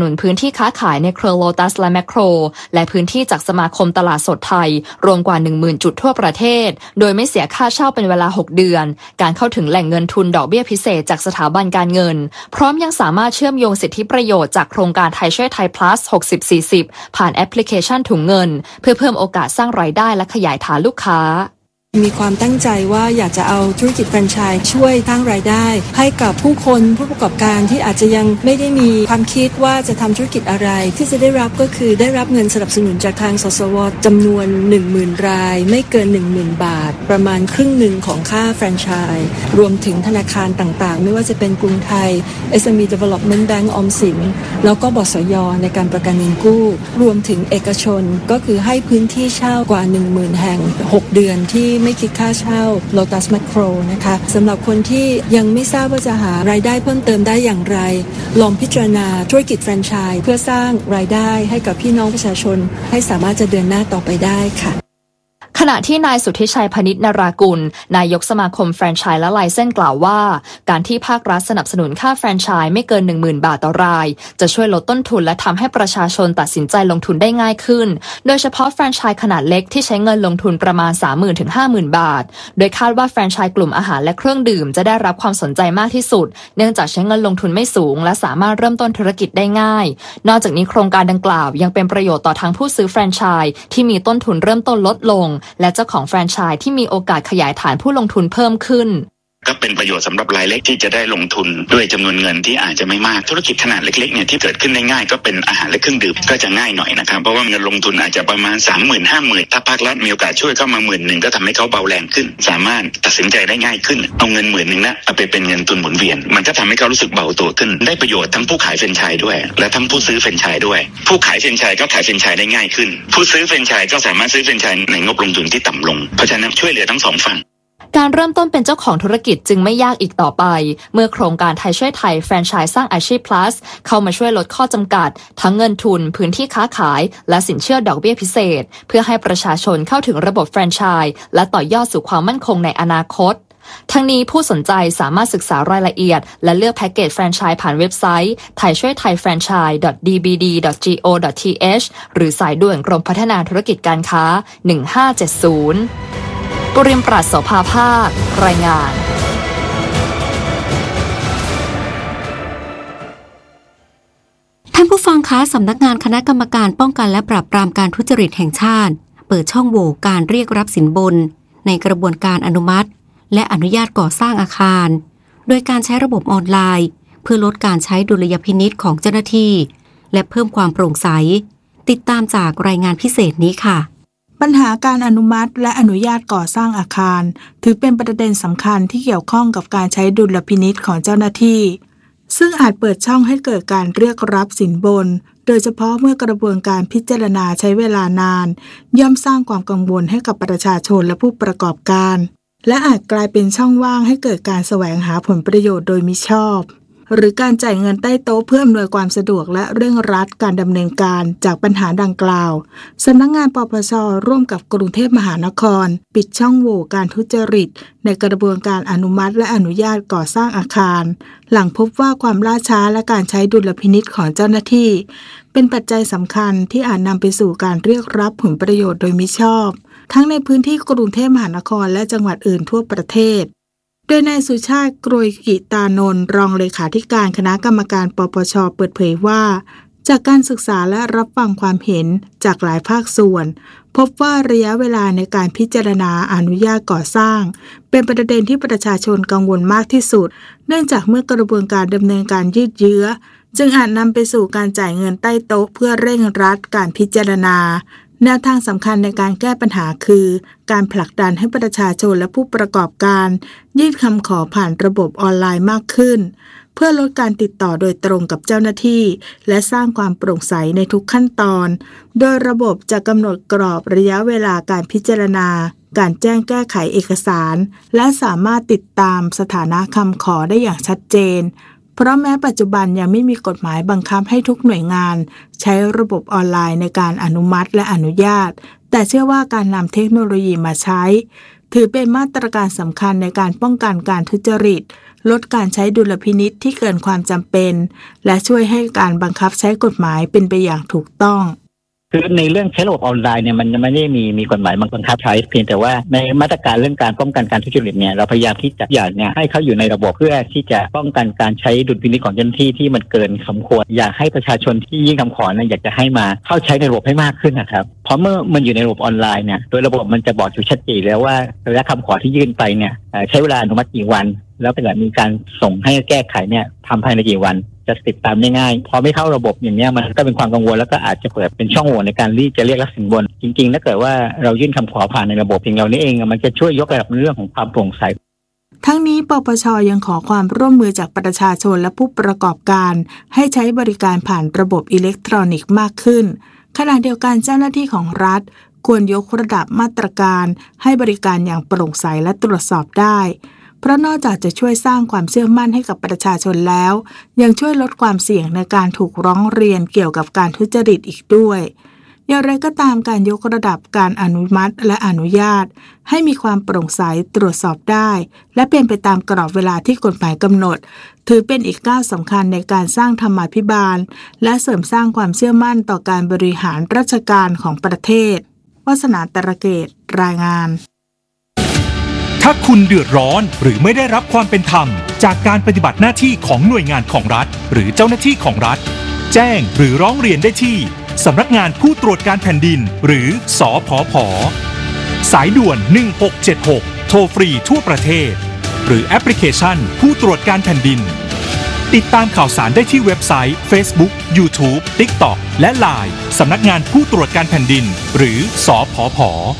นุนพื้นที่ค้าขายในเครือโลตัสและแมคโครและพื้นที่จากสมาคมตลาดสดไทยรวมกว่า หนึ่งหมื่น จุดทั่วประเทศโดยไม่เสียค่าเช่าเป็นเวลาหกเดือนการเข้าถึงแหล่งเงินทุนดอกเบี้ยพิเศษจากสถาบันการเงินพร้อมยังสามารถเชื่อมโยงสิทธิประโยชน์จากโครงการไทยช่วยไทย plus หกสิบ สี่สิบ ผ่านแอปพลิเคชันถุงเงินเพื่อเพิ่มโอกาสสร้างรายได้และขยายฐานลูกค้ามีความตั้งใจว่าอยากจะเอาธุรกิจแฟรนไชส์ช่วยสร้างรายได้ให้กับผู้คนผู้ประกอบการที่อาจจะยังไม่ได้มีความคิดว่าจะทำธุรกิจอะไรที่จะได้รับก็คือได้รับเงินสนับสนุนจากทางสสวจำนวน หนึ่งหมื่น รายไม่เกิน หนึ่งหมื่น บาทประมาณครึ่งหนึ่งของค่าแฟรนไชส์รวมถึงธนาคารต่างๆไม่ว่าจะเป็นกรุงไทย เอส เอ็ม อี Development Bank ออมสินแล้วก็บสย.ในการประกันเงินกู้รวมถึงเอกชนก็คือให้พื้นที่เช่ากว่า หนึ่งหมื่น แห่งหกเดือนที่ไม่คิดค่าเช่าLotus Macro นะคะสำหรับคนที่ยังไม่ทราบว่าจะหารายได้เพิ่มเติมได้อย่างไรลองพิจารณาธุรกิจแฟรนไชส์เพื่อสร้างรายได้ให้กับพี่น้องประชาชนให้สามารถจะเดินหน้าต่อไปได้ค่ะขณะที่นายสุทธิชัยพนิชนรากุลนายกสมาคมแฟรนไชส์และไลเซนส์กล่าวว่าการที่ภาครัฐสนับสนุนค่าแฟรนไชส์ไม่เกิน หนึ่งหมื่น บาทต่อรายจะช่วยลดต้นทุนและทำให้ประชาชนตัดสินใจลงทุนได้ง่ายขึ้นโดยเฉพาะแฟรนไชส์ขนาดเล็กที่ใช้เงินลงทุนประมาณ สามหมื่น ถึง ห้าหมื่น บาทโดยคาดว่าแฟรนไชส์กลุ่มอาหารและเครื่องดื่มจะได้รับความสนใจมากที่สุดเนื่องจากใช้เงินลงทุนไม่สูงและสามารถเริ่มต้นธุรกิจได้ง่ายนอกจากนี้โครงการดังกล่าวยังเป็นประโยชน์ต่อทั้งผู้ซื้อแฟรนไชส์ที่มีต้นทุนเริ่มต้นลดลงและเจ้าของแฟรนไชส์ที่มีโอกาสขยายฐานผู้ลงทุนเพิ่มขึ้นก็เป็นประโยชน์สำหรับรายเล็กที่จะได้ลงทุนด้วยจำนวนเงินที่อาจจะไม่มากธุรกิจขนาดเล็กๆเนี่ยที่เกิดขึ้นได้ง่ายก็เป็นอาหารและเครื่องดื่มก็จะง่ายหน่อยนะครับเพราะว่าเงินลงทุนอาจจะประมาณ สามหมื่น ห้าหมื่น ถ้าภาครัฐมีโอกาสช่วยเข้ามาหมื่นหนึ่งก็ทำให้เขาเบาแรงขึ้นสามารถตัดสินใจได้ง่ายขึ้นเอาเงินหมื่นหนึ่งนะเอาไปเป็นเงินทุนหมุนเวียนมันก็ทำให้เขารู้สึกเบาตัวขึ้นได้ประโยชน์ทั้งผู้ขายแฟรนไชส์ด้วยและทั้งผู้ซื้อแฟรนไชส์ด้วยผู้ขายแฟรนไชส์ก็ขายแฟรนไชส์ได้ง่ายขึ้นผู้ซื้อแฟรนไชส์ก็สามารถซื้อแฟรนไชส์ในงบลงทุนที่ต่ำลงเพราะฉะนั้นช่วยเหลือทั้งสองฝั่งการเริ่มต้นเป็นเจ้าของธุรกิจจึงไม่ยากอีกต่อไปเมื่อโครงการไทยช่วยไทยแฟรนไชส์สร้างอาชีพ plus เข้ามาช่วยลดข้อจำกัดทั้งเงินทุนพื้นที่ค้าขายและสินเชื่อดอกเบี้ยพิเศษเพื่อให้ประชาชนเข้าถึงระบบแฟรนไชส์และต่อยอดสู่ความมั่นคงในอนาคตทั้งนี้ผู้สนใจสามารถศึกษารายละเอียดและเลือกแพ็กเกจแฟรนไชส์ผ่านเว็บไซต์ไทยช่วยไทยแฟรนไชส์ ดอท ดี บี ดี ดอท จี โอ ดอท ที เอช หรือสายด่วนกรมพัฒนาธุรกิจการค้าหนึ่งห้าเจ็ดศูนย์ปุริมปราศโสภาภาครายงานท่านผู้ฟังคะสำนักงานคณะกรรมการป้องกันและปราบปรามการทุจริตแห่งชาติเปิดช่องโหว่การเรียกรับสินบนในกระบวนการอนุมัติและอนุญาตก่อสร้างอาคารโดยการใช้ระบบออนไลน์เพื่อลดการใช้ดุลยพินิจของเจ้าหน้าที่และเพิ่มความโปร่งใสติดตามจากรายงานพิเศษนี้ค่ะปัญหาการอนุมัติและอนุญาตก่อสร้างอาคารถือเป็นประเด็นสำคัญที่เกี่ยวข้องกับการใช้ดุลพินิจของเจ้าหน้าที่ซึ่งอาจเปิดช่องให้เกิดการเรียกรับสินบนโดยเฉพาะเมื่อกระบวนการพิจารณาใช้เวลานานย่อมสร้างความกังวลให้กับประชาชนและผู้ประกอบการและอาจกลายเป็นช่องว่างให้เกิดการแสวงหาผลประโยชน์โดยมิชอบหรือการจ่ายเงินใต้โต๊ะเพื่ออำนวยความสะดวกและเร่งรัดการดำเนินการจากปัญหาดังกล่าวสำนักงานปปช.ร่วมกับกรุงเทพมหานครปิดช่องโหว่การทุจริตในกระบวนการอนุมัติและอนุญาตก่อสร้างอาคารหลังพบว่าความล่าช้าและการใช้ดุลพินิจของเจ้าหน้าที่เป็นปัจจัยสำคัญที่อาจนำไปสู่การเรียกรับผลประโยชน์โดยมิชอบทั้งในพื้นที่กรุงเทพมหานครและจังหวัดอื่นทั่วประเทศโดยนายสุชาติกรวยกิตานนท์รองเลขาธิการคณะกรรมการปปช.เปิดเผยว่าจากการศึกษาและรับฟังความเห็นจากหลายภาคส่วนพบว่าระยะเวลาในการพิจารณาอนุญาตก่อสร้างเป็นประเด็นที่ประชาชนกังวลมากที่สุดเนื่องจากเมื่อกระบวนการดำเนินการยืดเยื้อจึงอาจนำไปสู่การจ่ายเงินใต้โต๊ะเพื่อเร่งรัดการพิจารณาแนวทางสำคัญในการแก้ปัญหาคือการผลักดันให้ประชาชนและผู้ประกอบการยื่นคำขอผ่านระบบออนไลน์มากขึ้นเพื่อลดการติดต่อโดยตรงกับเจ้าหน้าที่และสร้างความโปร่งใสในทุกขั้นตอนโดยระบบจะกำหนดกรอบระยะเวลาการพิจารณาการแจ้งแก้ไขเอกสารและสามารถติดตามสถานะคำขอได้อย่างชัดเจนเพราะแม้ปัจจุบันยังไม่มีกฎหมายบังคับให้ทุกหน่วยงานใช้ระบบออนไลน์ในการอนุมัติและอนุญาตแต่เชื่อว่าการนำเทคโนโลยีมาใช้ถือเป็นมาตรการสำคัญในการป้องกันการทุจริตลดการใช้ดุลพินิจที่เกินความจำเป็นและช่วยให้การบังคับใช้กฎหมายเป็นไปอย่างถูกต้องคือในเรื่องใช้ระบบออนไลน์เนี่ยมันไม่ได้มีมีกฎหมายบังคับใช้เพียงแต่ว่าในมาตรการเรื่องการป้องกันการทุจริตเนี่ยเราพยายามที่จะอยากเนี่ยให้เขาอยู่ในระบบเพื่อที่จะป้องกันการใช้ดุลพินิจของเจ้าหน้าที่ที่มันเกินสมควรอยากให้ประชาชนที่ยื่นคำขอเนี่ยอยากจะให้มาเข้าใช้ในระบบให้มากขึ้นนะครับเพราะเมื่อมันอยู่ในระบบออนไลน์เนี่ยโดยระบบมันจะบอกอยู่ชัดเจนแล้วว่าระยะคำขอที่ยื่นไปเนี่ยใช้เวลาอนุมัติกี่วันแล้วถ้าเกิดมีการส่งให้แก้ไขเนี่ยทำภายในกี่วันจะติดตามได้ง่ายพอไม่เข้าระบบอย่างเนี้ยมันก็เป็นความกังวลแล้วก็อาจจะเปิดเป็นช่องโหว่ในการที่จะเรียกรับสินบนจริงๆถ้าเกิดว่าเรายื่นคำขอผ่านในระบบเพียงเรานี้เองมันจะช่วยยกระดับเรื่องของความโปร่งใสทั้งนี้ปปช.ยังขอความร่วมมือจากประชาชนและผู้ประกอบการให้ใช้บริการผ่านระบบอิเล็กทรอนิกส์มากขึ้นขณะเดียวกันเจ้าหน้าที่ของรัฐควรยกระดับมาตรการให้บริการอย่างโปร่งใสและตรวจสอบได้เพราะนอกจากจะช่วยสร้างความเชื่อมั่นให้กับประชาชนแล้วยังช่วยลดความเสี่ยงในการถูกร้องเรียนเกี่ยวกับการทุจริตอีกด้วยอย่างไรก็ตามการยกระดับการอนุมัติและอนุญาตให้มีความโปร่งใสตรวจสอบได้และเป็นไปตามกรอบเวลาที่กฎหมายกำหนดถือเป็นอีกก้าวสำคัญในการสร้างธรรมาภิบาลและเสริมสร้างความเชื่อมั่นต่อการบริหารราชการของประเทศวาสนาตระเกตรายงานถ้าคุณเดือดร้อนหรือไม่ได้รับความเป็นธรรมจากการปฏิบัติหน้าที่ของหน่วยงานของรัฐหรือเจ้าหน้าที่ของรัฐแจ้งหรือร้องเรียนได้ที่สำนักงานผู้ตรวจการแผ่นดินหรือสผผ.สายด่วนหนึ่งหกเจ็ดหกโทรฟรีทั่วประเทศหรือแอปพลิเคชันผู้ตรวจการแผ่นดินติดตามข่าวสารได้ที่เว็บไซต์ Facebook YouTube TikTok และ ไลน์ สำนักงานผู้ตรวจการแผ่นดินหรือสผผ.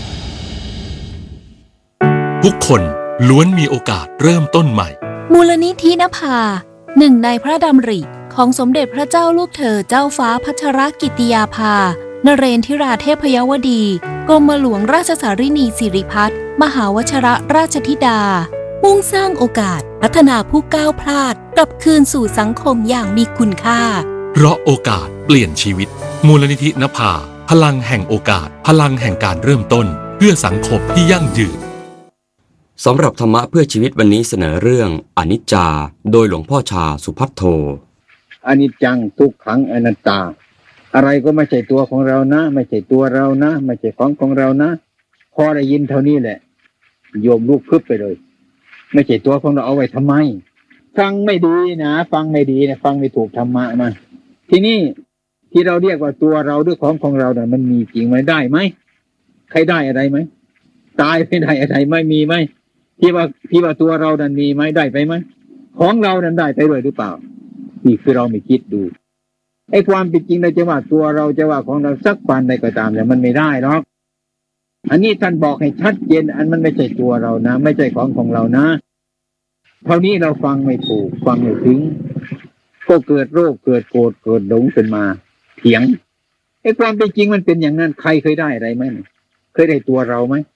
ทุกคนล้วนมีโอกาสเริ่มต้นใหม่มูลนิธินภาหนึ่งในพระดำริของสมเด็จพระเจ้าลูกเธอเจ้าฟ้าพัชรกิติยาภานเรนทิราเทพยวดีกรมหลวงราชสารินีสิริพัฒน์มหาวชรราชธิดามุ่งสร้างโอกาสพัฒนาผู้ก้าวพลาดกลับคืนสู่สังคมอย่างมีคุณค่าเพราะโอกาสเปลี่ยนชีวิตมูลนิธินภาพลังแห่งโอกาสพลังแห่งการเริ่มต้นเพื่อสังคมที่ยั่งยืนสำหรับธรรมะเพื่อชีวิตวันนี้เสนอเรื่องอนิจจาโดยหลวงพ่อชาสุภัทโทอนิจจังทุกขังอนัตตาอะไรก็ไม่ใช่ตัวของเรานะไม่ใช่ตัวเรานะไม่ใช่ของของเรานะพอได้ยินเท่านี้แหละโยมลุกพึบไปเลยไม่ใช่ตัวของเราเอาไว้ทำไมฟังไม่ดีนะฟังไม่ดีนะฟังไม่ถูกธรรมะมาทีนี้ที่เราเรียกว่าตัวเราด้วยของของเราเนี่ยมันมีจริงไหมได้ไหมใครได้อะไรไหมตายไม่ได้อะไรไม่มีไหมที่ว่าที่ว่าตัวเรานั้นมีไหมได้ไปไหมของเรานั้นได้ไปด้วยหรือเปล่านี่คือเราไม่คิดดูไอ้ความเป็นจริงเราจะว่าตัวเราจะว่าของเราสักปานใดก็ตามเนี่ยมันไม่ได้หรอกอันนี้ท่านบอกให้ชัดเจนอันมันไม่ใช่ตัวเรานะไม่ใช่ของของเรานะเท่านี้เราฟังไม่ถูกฟังไม่ถึงก็เกิดโรคเกิดโกรธเกิดหลงขึ้นมาเถียงไอ้ความเป็นจริงมันเป็นอย่างนั้นใครเคยได้อะไรไหมเคยได้ตัวเราไหม